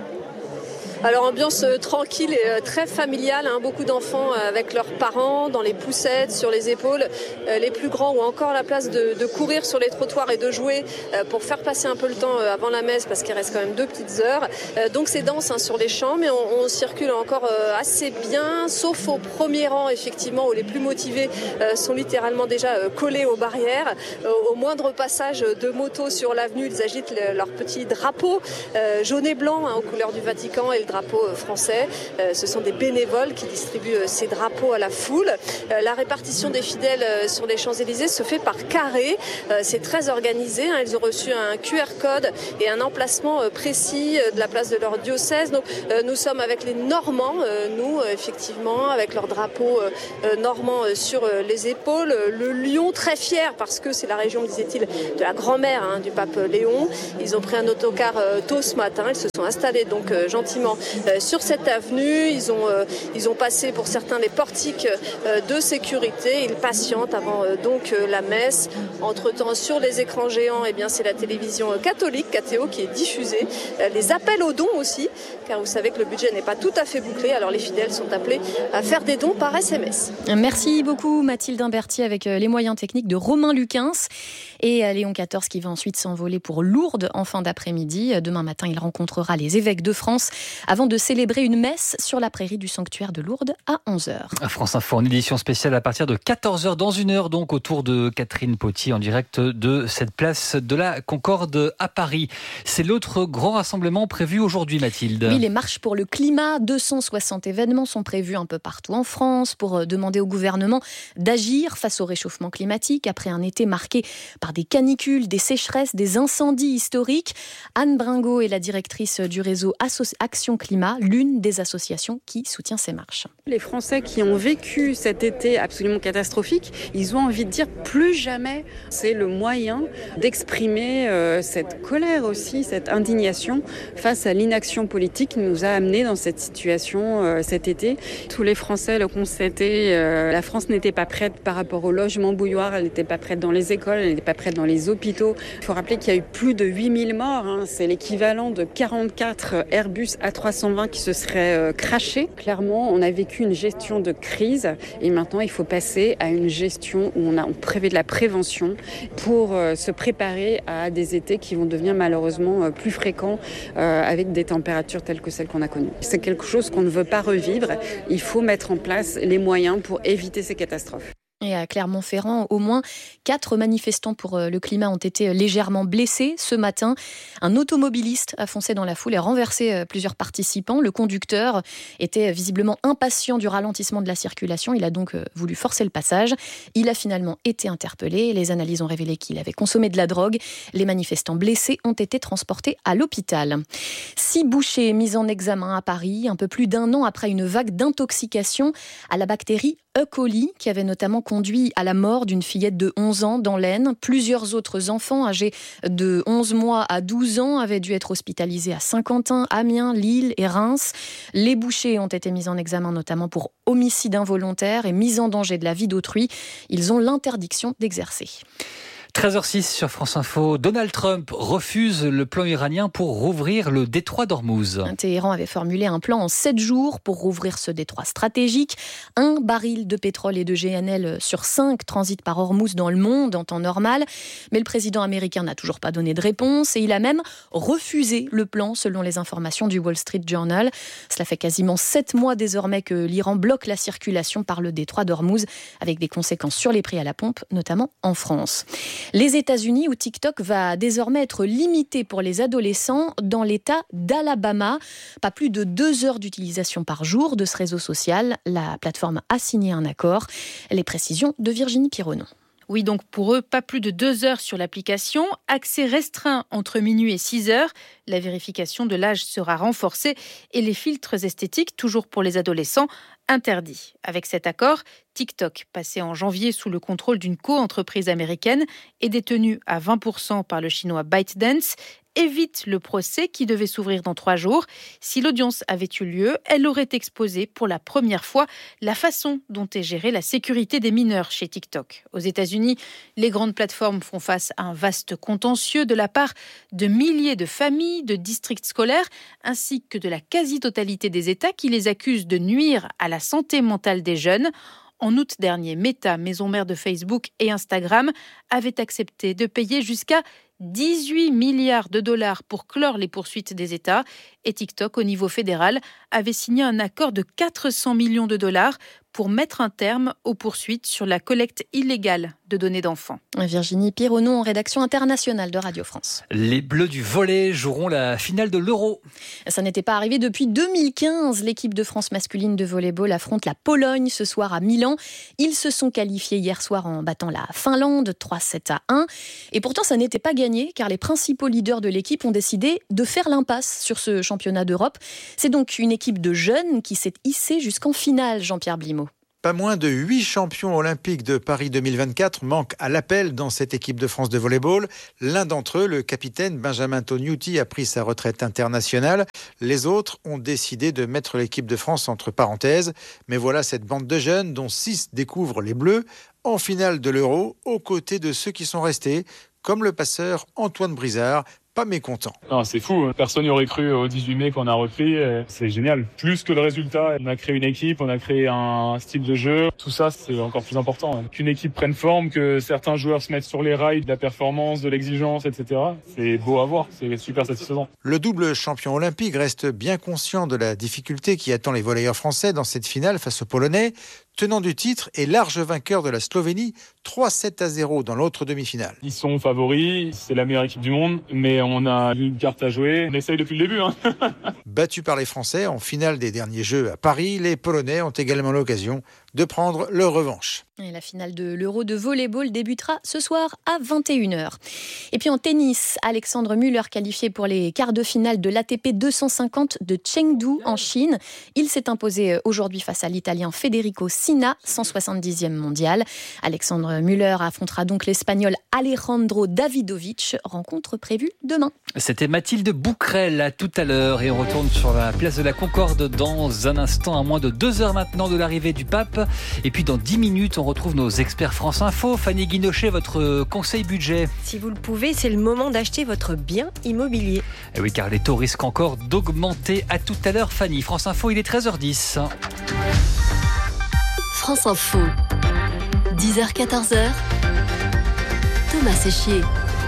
Alors ambiance euh, tranquille et euh, très familiale, hein, beaucoup d'enfants euh, avec leurs parents dans les poussettes, sur les épaules, euh, les plus grands ont encore la place de, de courir sur les trottoirs et de jouer euh, pour faire passer un peu le temps euh, avant la messe parce qu'il reste quand même deux petites heures. Euh, donc c'est dense hein, sur les champs mais on, on circule encore euh, assez bien, sauf au premier rang effectivement où les plus motivés euh, sont littéralement déjà euh, collés aux barrières. Euh, au moindre passage de moto sur l'avenue, ils agitent le, leur petit drapeau euh, jaune et blanc hein, aux couleurs du Vatican et le drapeau français. Euh, ce sont des bénévoles qui distribuent euh, ces drapeaux à la foule. Euh, la répartition des fidèles euh, sur les Champs-Élysées se fait par carré. Euh, c'est très organisé. Hein. Ils ont reçu un Q R code et un emplacement euh, précis euh, de la place de leur diocèse. Donc, euh, nous sommes avec les Normands, euh, nous, euh, effectivement, avec leur drapeau euh, normand euh, sur euh, les épaules. Le lion, très fier, parce que c'est la région, disait-il, de la grand-mère hein, du pape Léon. Ils ont pris un autocar euh, tôt ce matin. Ils se sont installés donc euh, gentiment Euh, sur cette avenue. Ils ont, euh, ils ont passé pour certains les portiques euh, de sécurité. Ils patientent avant euh, donc euh, la messe. Entre-temps, sur les écrans géants, eh bien, c'est la télévision catholique, K T O, qui est diffusée. Euh, les appels aux dons aussi, car vous savez que le budget n'est pas tout à fait bouclé. Alors les fidèles sont appelés à faire des dons par S M S. Merci beaucoup Mathilde Imberti avec les moyens techniques de Romain Luquins et Léon quatorze qui va ensuite s'envoler pour Lourdes en fin d'après-midi. Demain matin, il rencontrera les évêques de France avant de célébrer une messe sur la prairie du sanctuaire de Lourdes à onze heures. France Info en édition spéciale à partir de quatorze heures, dans une heure donc, autour de Catherine Potier en direct de cette place de la Concorde à Paris. C'est l'autre grand rassemblement prévu aujourd'hui, Mathilde. Oui, les marches pour le climat, deux cent soixante événements sont prévus un peu partout en France pour demander au gouvernement d'agir face au réchauffement climatique après un été marqué par des canicules, des sécheresses, des incendies historiques. Anne Bringot est la directrice du réseau Asso- Action Climat, l'une des associations qui soutient ces marches. Les Français qui ont vécu cet été absolument catastrophique, ils ont envie de dire plus jamais. C'est le moyen d'exprimer euh, cette colère aussi, cette indignation face à l'inaction politique qui nous a amenés dans cette situation euh, cet été. Tous les Français le constataient, euh, la France n'était pas prête par rapport au logement bouilloire, elle n'était pas prête dans les écoles, elle n'était pas prête dans les hôpitaux. Il faut rappeler qu'il y a eu plus de huit mille morts, hein. C'est l'équivalent de quarante-quatre Airbus A trois cent vingt qui se seraient euh, crashés. Clairement, on a vécu une gestion de crise et maintenant il faut passer à une gestion où on a on prévoit de la prévention pour euh, se préparer à des étés qui vont devenir malheureusement euh, plus fréquents euh, avec des températures telles que celles qu'on a connues. C'est quelque chose qu'on ne veut pas revivre. Il faut mettre en place les moyens pour éviter ces catastrophes. Et à Clermont-Ferrand, au moins quatre manifestants pour le climat ont été légèrement blessés ce matin. Un automobiliste a foncé dans la foule et renversé plusieurs participants. Le conducteur était visiblement impatient du ralentissement de la circulation. Il a donc voulu forcer le passage. Il a finalement été interpellé. Les analyses ont révélé qu'il avait consommé de la drogue. Les manifestants blessés ont été transportés à l'hôpital. Six bouchers mis en examen à Paris, un peu plus d'un an après une vague d'intoxication à la bactérie E. coli, qui avait notamment conduit à la mort d'une fillette de onze ans dans l'Aisne. Plusieurs autres enfants âgés de onze mois à douze ans avaient dû être hospitalisés à Saint-Quentin, Amiens, Lille et Reims. Les bouchers ont été mis en examen notamment pour homicide involontaire et mise en danger de la vie d'autrui. Ils ont l'interdiction d'exercer. treize heures six sur France Info, Donald Trump refuse le plan iranien pour rouvrir le détroit d'Ormuz. Téhéran avait formulé un plan en sept jours pour rouvrir ce détroit stratégique. Un baril de pétrole et de G N L sur cinq transite par Ormuz dans le monde en temps normal. Mais le président américain n'a toujours pas donné de réponse et il a même refusé le plan selon les informations du Wall Street Journal. Cela fait quasiment sept mois désormais que l'Iran bloque la circulation par le détroit d'Ormuz avec des conséquences sur les prix à la pompe, notamment en France. Les États-Unis, où TikTok va désormais être limité pour les adolescents dans l'État d'Alabama. Pas plus de deux heures d'utilisation par jour de ce réseau social. La plateforme a signé un accord. Les précisions de Virginie Pironneau. Oui, donc pour eux, pas plus de deux heures sur l'application. Accès restreint entre minuit et six heures. La vérification de l'âge sera renforcée et les filtres esthétiques, toujours pour les adolescents, interdit. Avec cet accord, TikTok, passé en janvier sous le contrôle d'une co-entreprise américaine et détenue à vingt pour cent par le chinois ByteDance, évite le procès qui devait s'ouvrir dans trois jours. Si l'audience avait eu lieu, elle aurait exposé pour la première fois la façon dont est gérée la sécurité des mineurs chez TikTok. Aux États-Unis, les grandes plateformes font face à un vaste contentieux de la part de milliers de familles, de districts scolaires, ainsi que de la quasi-totalité des États qui les accusent de nuire à la santé mentale des jeunes. En août dernier, Meta, maison mère de Facebook et Instagram, avait accepté de payer jusqu'à dix-huit milliards de dollars pour clore les poursuites des États. Et TikTok, au niveau fédéral, avait signé un accord de quatre cents millions de dollars pour mettre un terme aux poursuites sur la collecte illégale de données d'enfants. Virginie Pironneau en rédaction internationale de Radio France. Les Bleus du volley joueront la finale de l'Euro. Ça n'était pas arrivé depuis deux mille quinze. L'équipe de France masculine de volleyball affronte la Pologne ce soir à Milan. Ils se sont qualifiés hier soir en battant la Finlande trois sept à un. Et pourtant, ça n'était pas gagné car les principaux leaders de l'équipe ont décidé de faire l'impasse sur ce championnat d'Europe. C'est donc une équipe de jeunes qui s'est hissée jusqu'en finale, Jean-Pierre Blimaud. Pas moins de huit champions olympiques de Paris deux mille vingt-quatre manquent à l'appel dans cette équipe de France de volleyball. L'un d'entre eux, le capitaine Benjamin Tognuti, a pris sa retraite internationale. Les autres ont décidé de mettre l'équipe de France entre parenthèses. Mais voilà cette bande de jeunes, dont six découvrent les Bleus, en finale de l'Euro, aux côtés de ceux qui sont restés, comme le passeur Antoine Brizard, pas mécontent. Non, c'est fou. Personne n'y aurait cru au dix-huit mai qu'on a repris. C'est génial. Plus que le résultat, on a créé une équipe, on a créé un style de jeu. Tout ça, c'est encore plus important. Qu'une équipe prenne forme, que certains joueurs se mettent sur les rails de la performance, de l'exigence, et cetera. C'est beau à voir. C'est super satisfaisant. Le double champion olympique reste bien conscient de la difficulté qui attend les volleyeurs français dans cette finale face aux Polonais. Tenant du titre et large vainqueur de la Slovénie, trois sept à zéro dans l'autre demi-finale. Ils sont favoris, c'est la meilleure équipe du monde, mais on a une carte à jouer. On essaye depuis le début. Hein. Battus par les Français en finale des derniers Jeux à Paris, les Polonais ont également l'occasion de prendre leur revanche. Et la finale de l'Euro de volleyball débutera ce soir à vingt et une heures. Et puis en tennis, Alexandre Müller qualifié pour les quarts de finale de l'A T P deux cent cinquante de Chengdu en Chine. Il s'est imposé aujourd'hui face à l'Italien Federico Sina, cent soixante-dixième mondial. Alexandre Müller affrontera donc l'Espagnol Alejandro Davidovich. Rencontre prévue demain. C'était Mathilde Bouquerel à tout à l'heure et on retourne sur la place de la Concorde dans un instant, à moins de deux heures maintenant de l'arrivée du pape. Et puis dans dix minutes, on retrouve nos experts France Info. Fanny Guinochet, votre conseil budget. Si vous le pouvez, c'est le moment d'acheter votre bien immobilier. Et oui, car les taux risquent encore d'augmenter. À tout à l'heure, Fanny. France Info, il est treize heures dix. France Info, dix heures quatorze heures. Thomas Séchier.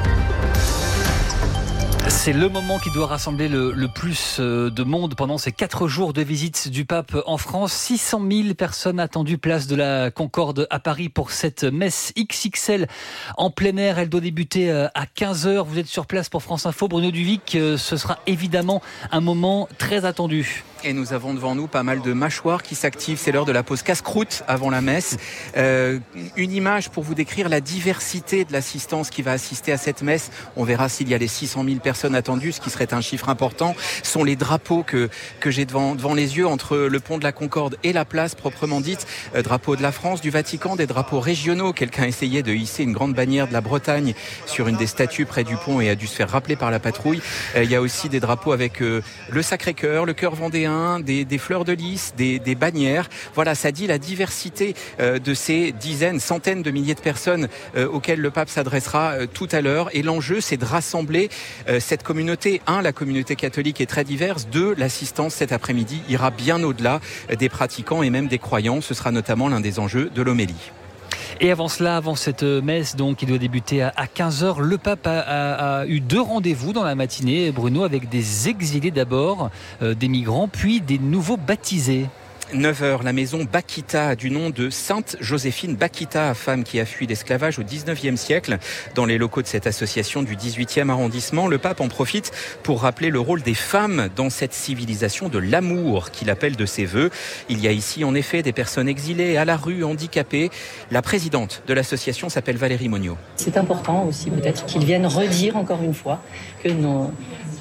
C'est le moment qui doit rassembler le, le plus de monde pendant ces quatre jours de visite du pape en France. six cent mille personnes attendues place de la Concorde à Paris pour cette messe X X L en plein air. Elle doit débuter à quinze heures. Vous êtes sur place pour France Info. Bruno Duvic, ce sera évidemment un moment très attendu. Et nous avons devant nous pas mal de mâchoires qui s'activent. C'est l'heure de la pause casse-croûte avant la messe. Euh, une image pour vous décrire la diversité de l'assistance qui va assister à cette messe. On verra s'il y a les six cent mille personnes attendues, ce qui serait un chiffre important. Ce sont les drapeaux que, que j'ai devant, devant les yeux entre le pont de la Concorde et la place proprement dite. Euh, drapeaux de la France, du Vatican, des drapeaux régionaux. Quelqu'un essayait de hisser une grande bannière de la Bretagne sur une des statues près du pont et a dû se faire rappeler par la patrouille. Euh, il y a aussi des drapeaux avec euh, le Sacré-Cœur, le Cœur vendéen, Des, des fleurs de lys, des, des bannières. Voilà, ça dit la diversité euh, de ces dizaines, centaines de milliers de personnes euh, auxquelles le pape s'adressera euh, tout à l'heure. Et l'enjeu, c'est de rassembler euh, cette communauté. Un, la communauté catholique est très diverse. Deux, l'assistance cet après-midi ira bien au-delà des pratiquants et même des croyants. Ce sera notamment l'un des enjeux de l'homélie. Et avant cela, avant cette messe donc, qui doit débuter à quinze heures, le pape a, a, a eu deux rendez-vous dans la matinée, Bruno, avec des exilés d'abord, euh, des migrants, puis des nouveaux baptisés. neuf heures, la maison Bakita, du nom de Sainte Joséphine Bakita, femme qui a fui l'esclavage au dix-neuvième siècle. Dans les locaux de cette association du dix-huitième arrondissement, le pape en profite pour rappeler le rôle des femmes dans cette civilisation de l'amour qu'il appelle de ses voeux. Il y a ici en effet des personnes exilées, à la rue, handicapées. La présidente de l'association s'appelle Valérie Monniot. C'est important aussi peut-être qu'ils viennent redire encore une fois que nos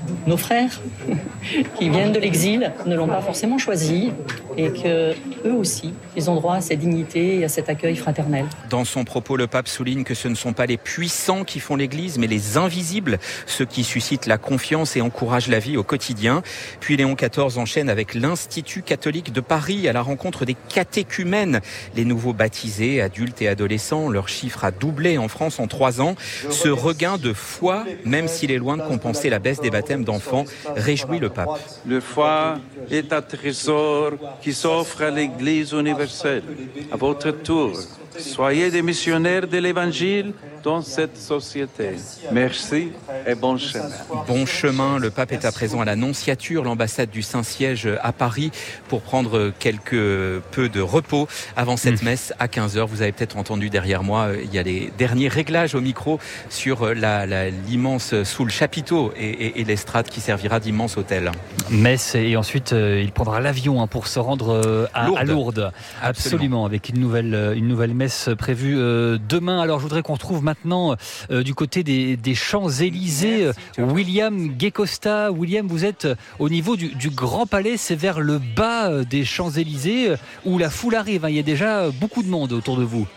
nos frères qui viennent de l'exil ne l'ont pas forcément choisi et que eux aussi, ils ont droit à cette dignité et à cet accueil fraternel. Dans son propos, le pape souligne que ce ne sont pas les puissants qui font l'Église, mais les invisibles, ceux qui suscitent la confiance et encouragent la vie au quotidien. Puis Léon quatorze enchaîne avec l'Institut catholique de Paris à la rencontre des catéchumènes, les nouveaux baptisés, adultes et adolescents. Leur chiffre a doublé en France en trois ans. Ce regain de foi, même s'il est loin de compenser la baisse des baptêmes d'enfants, réjouit le pape. Le foi est un trésor qui s'offre à l'Église universelle. À votre tour, soyez des missionnaires de l'Évangile dans cette société. Merci et bon chemin. Bon chemin, le pape est à présent à l'Annonciature, l'ambassade du Saint-Siège à Paris, pour prendre quelque peu de repos avant cette mmh. messe à quinze heures. Vous avez peut-être entendu derrière moi, il y a les derniers réglages au micro sur la, la, l'immense, sous le chapiteau et, et, et l'estrade qui servira d'immense hôtel. Messe et ensuite euh, il prendra l'avion hein, pour se rendre euh, à, Lourdes. à Lourdes. Absolument. Absolument, avec une nouvelle, une nouvelle messe prévue euh, demain. Alors je voudrais qu'on retrouve maintenant Maintenant, euh, du côté des, des Champs-Élysées, euh, William Guécosta. William, vous êtes au niveau du, du Grand Palais, c'est vers le bas euh, des Champs-Élysées euh, où la foule arrive. Hein. Il y a déjà beaucoup de monde autour de vous.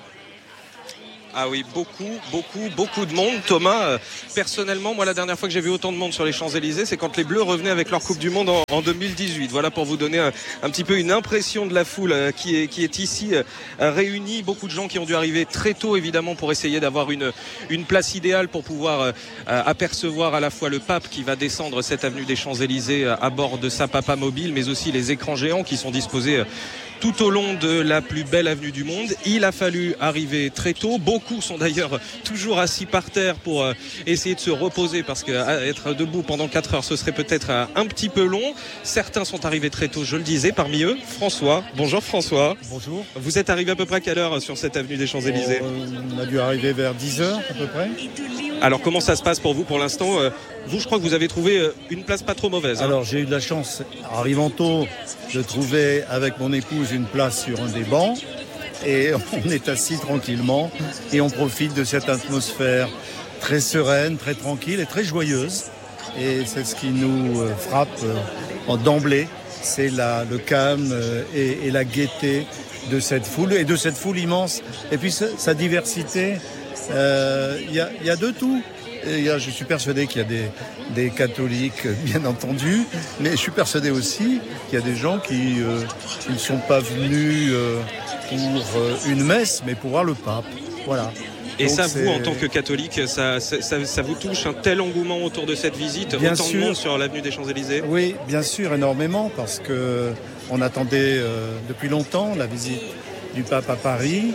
Ah oui, beaucoup, beaucoup, beaucoup de monde. Thomas, euh, personnellement, moi, la dernière fois que j'ai vu autant de monde sur les Champs-Élysées, c'est quand les Bleus revenaient avec leur Coupe du Monde en, en deux mille dix-huit. Voilà pour vous donner un, un petit peu une impression de la foule euh, qui, est, qui est ici euh, réunie. Beaucoup de gens qui ont dû arriver très tôt, évidemment, pour essayer d'avoir une, une place idéale pour pouvoir euh, apercevoir à la fois le pape qui va descendre cette avenue des Champs-Élysées euh, à bord de sa Papa Mobile, mais aussi les écrans géants qui sont disposés euh, tout au long de la plus belle avenue du monde. Il a fallu arriver très tôt. Beaucoup sont d'ailleurs toujours assis par terre pour euh, essayer de se reposer parce qu'être debout pendant quatre heures, ce serait peut-être euh, un petit peu long. Certains sont arrivés très tôt, je le disais. Parmi eux, François. Bonjour François. Bonjour. Vous êtes arrivé à peu près à quelle heure sur cette avenue des Champs-Élysées ? euh, On a dû arriver vers dix heures à peu près. Alors comment ça se passe pour vous pour l'instant ? Vous, je crois que vous avez trouvé une place pas trop mauvaise. Hein. Alors j'ai eu de la chance, arrivant tôt, de trouver avec mon épouse une place sur un des bancs. Et on est assis tranquillement et on profite de cette atmosphère très sereine, très tranquille et très joyeuse. Et c'est ce qui nous frappe en d'emblée, c'est la, le calme et, et la gaieté de cette foule et de cette foule immense. Et puis sa, sa diversité, il euh, y, a, y a de tout. Et y a, je suis persuadé qu'il y a des, des catholiques, bien entendu, mais je suis persuadé aussi qu'il y a des gens qui euh, ne sont pas venus euh, pour euh, une messe, mais pour voir le pape. Voilà. Et Donc ça, c'est... vous, en tant que catholique, ça, ça, ça, ça vous touche un tel engouement autour de cette visite, bien autant sûr. de monde sur l'avenue des Champs-Élysées ? Oui, bien sûr, énormément, parce que on attendait euh, depuis longtemps la visite du pape à Paris,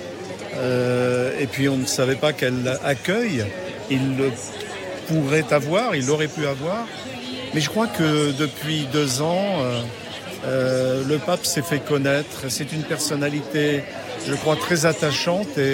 euh, et puis on ne savait pas quel accueil il pourrait avoir, il aurait pu avoir. Mais je crois que depuis deux ans, euh, euh, le pape s'est fait connaître. C'est une personnalité, je crois, très attachante. Et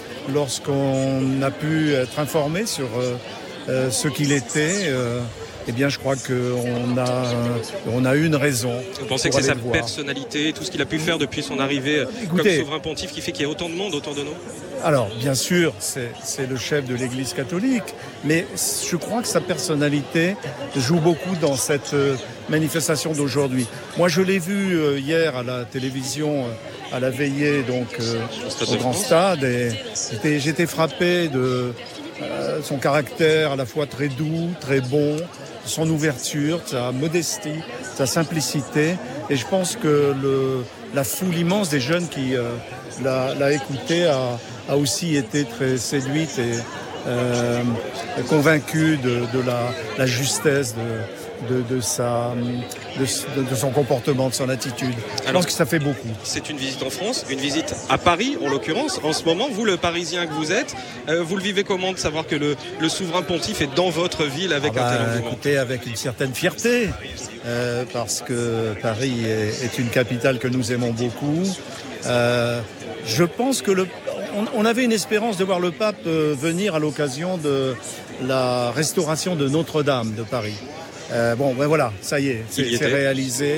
lorsqu'on a pu être informé sur euh, euh, ce qu'il était, euh, eh bien, je crois qu'on a, on a eu une raison. Vous pensez que c'est sa personnalité, tout ce qu'il a pu faire depuis son arrivée Écoutez, comme souverain pontife qui fait qu'il y a autant de monde autour de nous ? Alors, bien sûr, c'est, c'est le chef de l'Église catholique, mais je crois que sa personnalité joue beaucoup dans cette manifestation d'aujourd'hui. Moi, je l'ai vu hier à la télévision, à la veillée donc, au, au Grand Stade, et j'étais, j'étais frappé de euh, son caractère à la fois très doux, très bon, son ouverture, sa modestie, sa simplicité. Et je pense que le, la foule immense des jeunes qui euh, l'a, l'a écouté a, a aussi été très séduite et euh, convaincue de, de la, la justesse de, de, de, sa, de, de son comportement, de son attitude. Je Alors, pense que ça fait beaucoup. C'est une visite en France, une visite à Paris en l'occurrence. En ce moment, vous, le Parisien que vous êtes, euh, vous le vivez comment de savoir que le, le souverain pontife est dans votre ville avec ah bah, un tel engouement ? Écoutez, avec une certaine fierté, euh, parce que Paris est, est une capitale que nous aimons beaucoup. Euh, je pense que le on avait une espérance de voir le pape venir à l'occasion de la restauration de Notre-Dame de Paris. Euh, bon, ben voilà, ça y est, c'est, c'est réalisé.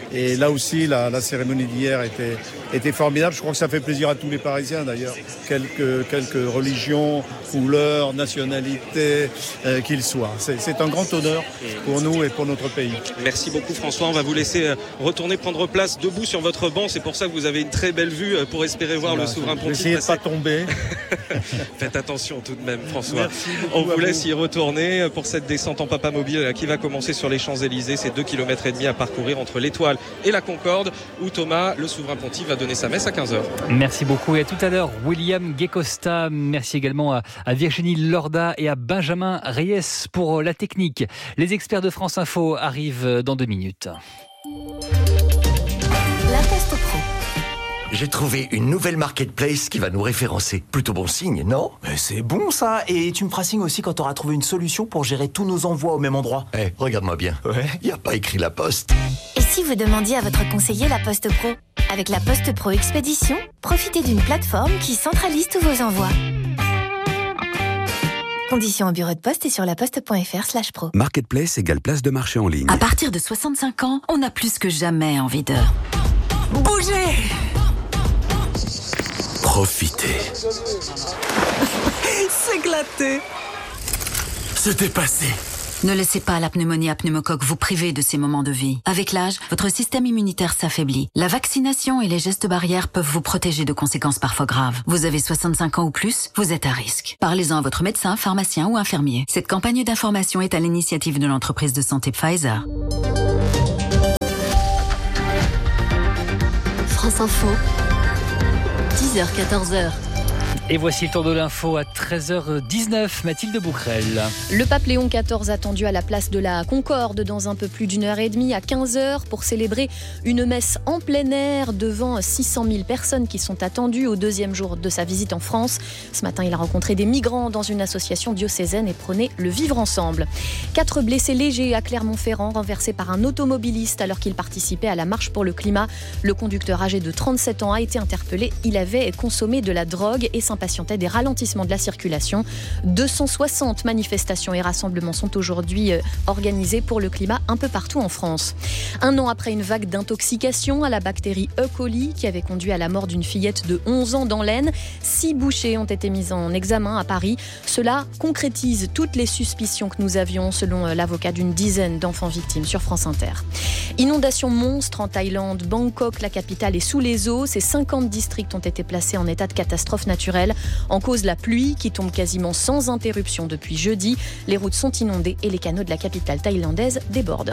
Et là aussi, la, la cérémonie d'hier était, était formidable. Je crois que ça fait plaisir à tous les Parisiens d'ailleurs, quelques, quelques religions, couleurs, nationalités euh, qu'ils soient. C'est, c'est un grand honneur pour nous et pour notre pays. Merci beaucoup François, on va vous laisser retourner prendre place debout sur votre banc. C'est pour ça que vous avez une très belle vue pour espérer voir voilà, le souverain pontife. Essayez de ne pas tomber. Faites attention tout de même François. On vous laisse y retourner pour cette descente en papamobile qui va commencer sur les Champs-Élysées. C'est deux kilomètres et demi à parcourir entre l'Étoile et la Concorde où Thomas, le souverain pontife, va donner sa messe à quinze heures. Merci beaucoup et à tout à l'heure William Guecosta. Merci également à, à Virginie Lorda et à Benjamin Reyes pour la technique. Les experts de France Info arrivent dans deux minutes. La Poste Pro. J'ai trouvé une nouvelle marketplace qui va nous référencer. Plutôt bon signe, non ? Mais c'est bon ça. Et tu me feras signe aussi quand tu auras trouvé une solution pour gérer tous nos envois au même endroit. Eh, hey, regarde-moi bien. Ouais. Il n'y a pas écrit La Poste. Et si vous demandiez à votre conseiller La Poste Pro ? Avec La Poste Pro Expédition, profitez d'une plateforme qui centralise tous vos envois. Conditions au bureau de poste et sur laposte.fr slash pro. Marketplace égale place de marché en ligne. À partir de soixante-cinq ans, on a plus que jamais envie de bouger. Profitez. S'éclater. Se dépasser. Ne laissez pas la pneumonie à pneumocoque vous priver de ces moments de vie. Avec l'âge, votre système immunitaire s'affaiblit. La vaccination et les gestes barrières peuvent vous protéger de conséquences parfois graves. Vous avez soixante-cinq ans ou plus, vous êtes à risque. Parlez-en à votre médecin, pharmacien ou infirmier. Cette campagne d'information est à l'initiative de l'entreprise de santé Pfizer. France Info, dix heures quatorze heures. Et voici le tour de l'info à treize heures dix-neuf, Mathilde Bouquerel. Le pape Léon quatorze attendu à la place de la Concorde dans un peu plus d'une heure et demie à quinze heures pour célébrer une messe en plein air devant six cent mille personnes qui sont attendues au deuxième jour de sa visite en France. Ce matin, il a rencontré des migrants dans une association diocésaine et prôné le vivre ensemble. Quatre blessés légers à Clermont-Ferrand renversés par un automobiliste alors qu'il participait à la marche pour le climat. Le conducteur âgé de trente-sept ans a été interpellé. Il avait consommé de la drogue et s'impatientait des ralentissements de la circulation. deux cent soixante manifestations et rassemblements sont aujourd'hui organisés pour le climat un peu partout en France. Un an après une vague d'intoxication à la bactérie E. coli qui avait conduit à la mort d'une fillette de onze ans dans l'Aisne, six bouchers ont été mis en examen à Paris. Cela concrétise toutes les suspicions que nous avions selon l'avocat d'une dizaine d'enfants victimes sur France Inter. Inondation monstre en Thaïlande, Bangkok, la capitale est sous les eaux. Ces cinquante districts ont été placés en état de catastrophe naturelle. En cause, la pluie qui tombe quasiment sans interruption depuis jeudi. Les routes sont inondées et les canaux de la capitale thaïlandaise débordent.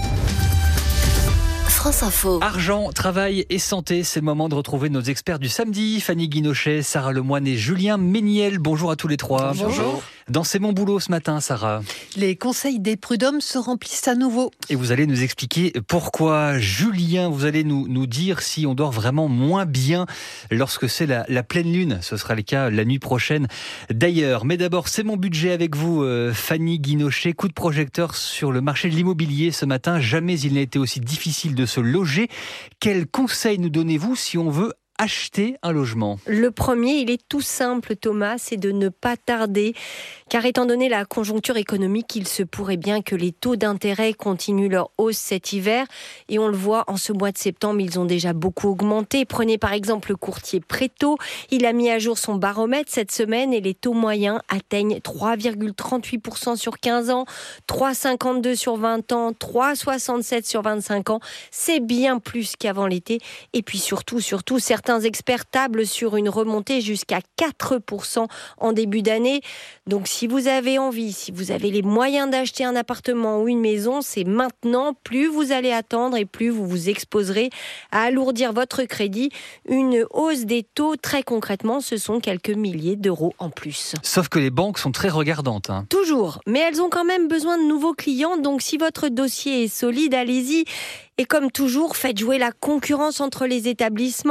France Info. Argent, travail et santé, c'est le moment de retrouver nos experts du samedi. Fanny Guinochet, Sarah Lemoine et Julien Méniel. Bonjour à tous les trois. Bonjour. Dans C'est mon boulot ce matin, Sarah. Les conseils des prud'hommes se remplissent à nouveau. Et vous allez nous expliquer pourquoi. Julien, vous allez nous, nous dire si on dort vraiment moins bien lorsque c'est la, la pleine lune. Ce sera le cas la nuit prochaine d'ailleurs. Mais d'abord, c'est mon budget avec vous, euh, Fanny Guinochet. Coup de projecteur sur le marché de l'immobilier ce matin. Jamais il n'a été aussi difficile de se loger. Quels conseils nous donnez-vous si on veut acheter un logement? Le premier, il est tout simple, Thomas, c'est de ne pas tarder. Car étant donné la conjoncture économique, il se pourrait bien que les taux d'intérêt continuent leur hausse cet hiver. Et on le voit, en ce mois de septembre, ils ont déjà beaucoup augmenté. Prenez par exemple le courtier Préto. Il a mis à jour son baromètre cette semaine et les taux moyens atteignent trois virgule trente-huit pour cent sur quinze ans, trois virgule cinquante-deux sur vingt ans, trois virgule soixante-sept sur vingt-cinq ans. C'est bien plus qu'avant l'été. Et puis surtout, surtout, certains Certains experts tablent sur une remontée jusqu'à quatre pour cent en début d'année. Donc si vous avez envie, si vous avez les moyens d'acheter un appartement ou une maison, c'est maintenant. Plus vous allez attendre et plus vous vous exposerez à alourdir votre crédit. Une hausse des taux, très concrètement, ce sont quelques milliers d'euros en plus. Sauf que les banques sont très regardantes. Hein. Toujours, mais elles ont quand même besoin de nouveaux clients. Donc si votre dossier est solide, allez-y. Et comme toujours, faites jouer la concurrence entre les établissements.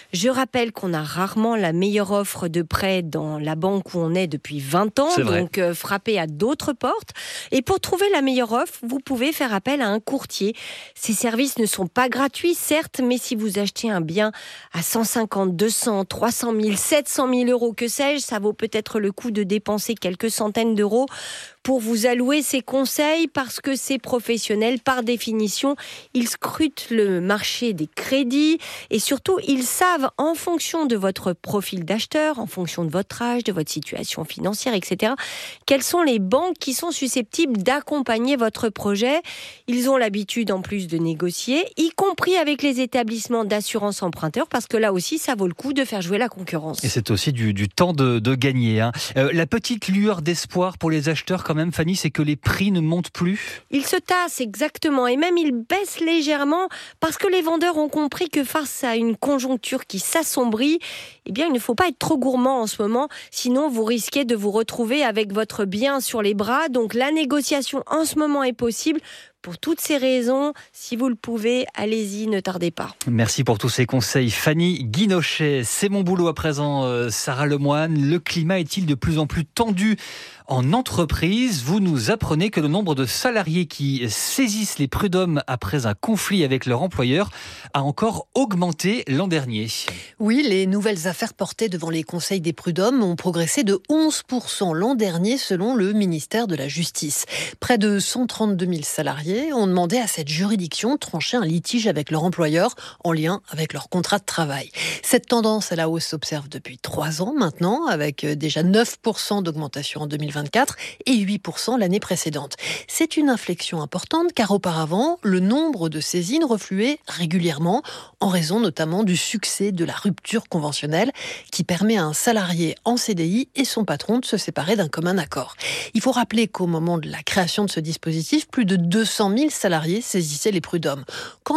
Je rappelle qu'on a rarement la meilleure offre de prêt dans la banque où on est depuis vingt ans, donc euh, frappez à d'autres portes. Et pour trouver la meilleure offre, vous pouvez faire appel à un courtier. Ces services ne sont pas gratuits, certes, mais si vous achetez un bien à cent cinquante, deux cents, trois cent mille, sept cent mille euros, que sais-je, ça vaut peut-être le coup de dépenser quelques centaines d'euros pour vous allouer ces conseils, parce que ces professionnels, par définition, ils scrutent le marché des crédits et surtout, ils savent, en fonction de votre profil d'acheteur, en fonction de votre âge, de votre situation financière, et cetera, quelles sont les banques qui sont susceptibles d'accompagner votre projet. Ils ont l'habitude, en plus, de négocier, y compris avec les établissements d'assurance emprunteur, parce que là aussi, ça vaut le coup de faire jouer la concurrence. Et c'est aussi du, du temps de, de gagner. Hein. Euh, la petite lueur d'espoir pour les acheteurs, quand même, Fanny, c'est que les prix ne montent plus. Ils se tassent, exactement, et même ils baissent légèrement parce que les vendeurs ont compris que face à une conjoncture qui s'assombrit, eh bien, il ne faut pas être trop gourmand en ce moment, sinon vous risquez de vous retrouver avec votre bien sur les bras. Donc la négociation en ce moment est possible. Pour toutes ces raisons, si vous le pouvez, allez-y, ne tardez pas. Merci pour tous ces conseils. Fanny Guinochet, c'est mon boulot à présent. Euh, Sarah Lemoine, le climat est-il de plus en plus tendu en entreprise? Vous nous apprenez que le nombre de salariés qui saisissent les prud'hommes après un conflit avec leur employeur a encore augmenté l'an dernier. Oui, les nouvelles affaires portées devant les conseils des prud'hommes ont progressé de onze pour cent l'an dernier selon le ministère de la Justice. Près de cent trente-deux mille salariés ont demandé à cette juridiction de trancher un litige avec leur employeur en lien avec leur contrat de travail. Cette tendance à la hausse s'observe depuis trois ans maintenant, avec déjà neuf pour cent d'augmentation en deux mille vingt-quatre et huit pour cent l'année précédente. C'est une inflexion importante car auparavant, le nombre de saisines refluait régulièrement en raison notamment du succès de la rupture conventionnelle qui permet à un salarié en C D I et son patron de se séparer d'un commun accord. Il faut rappeler qu'au moment de la création de ce dispositif, plus de deux cent mille salariés saisissaient les prud'hommes. Quand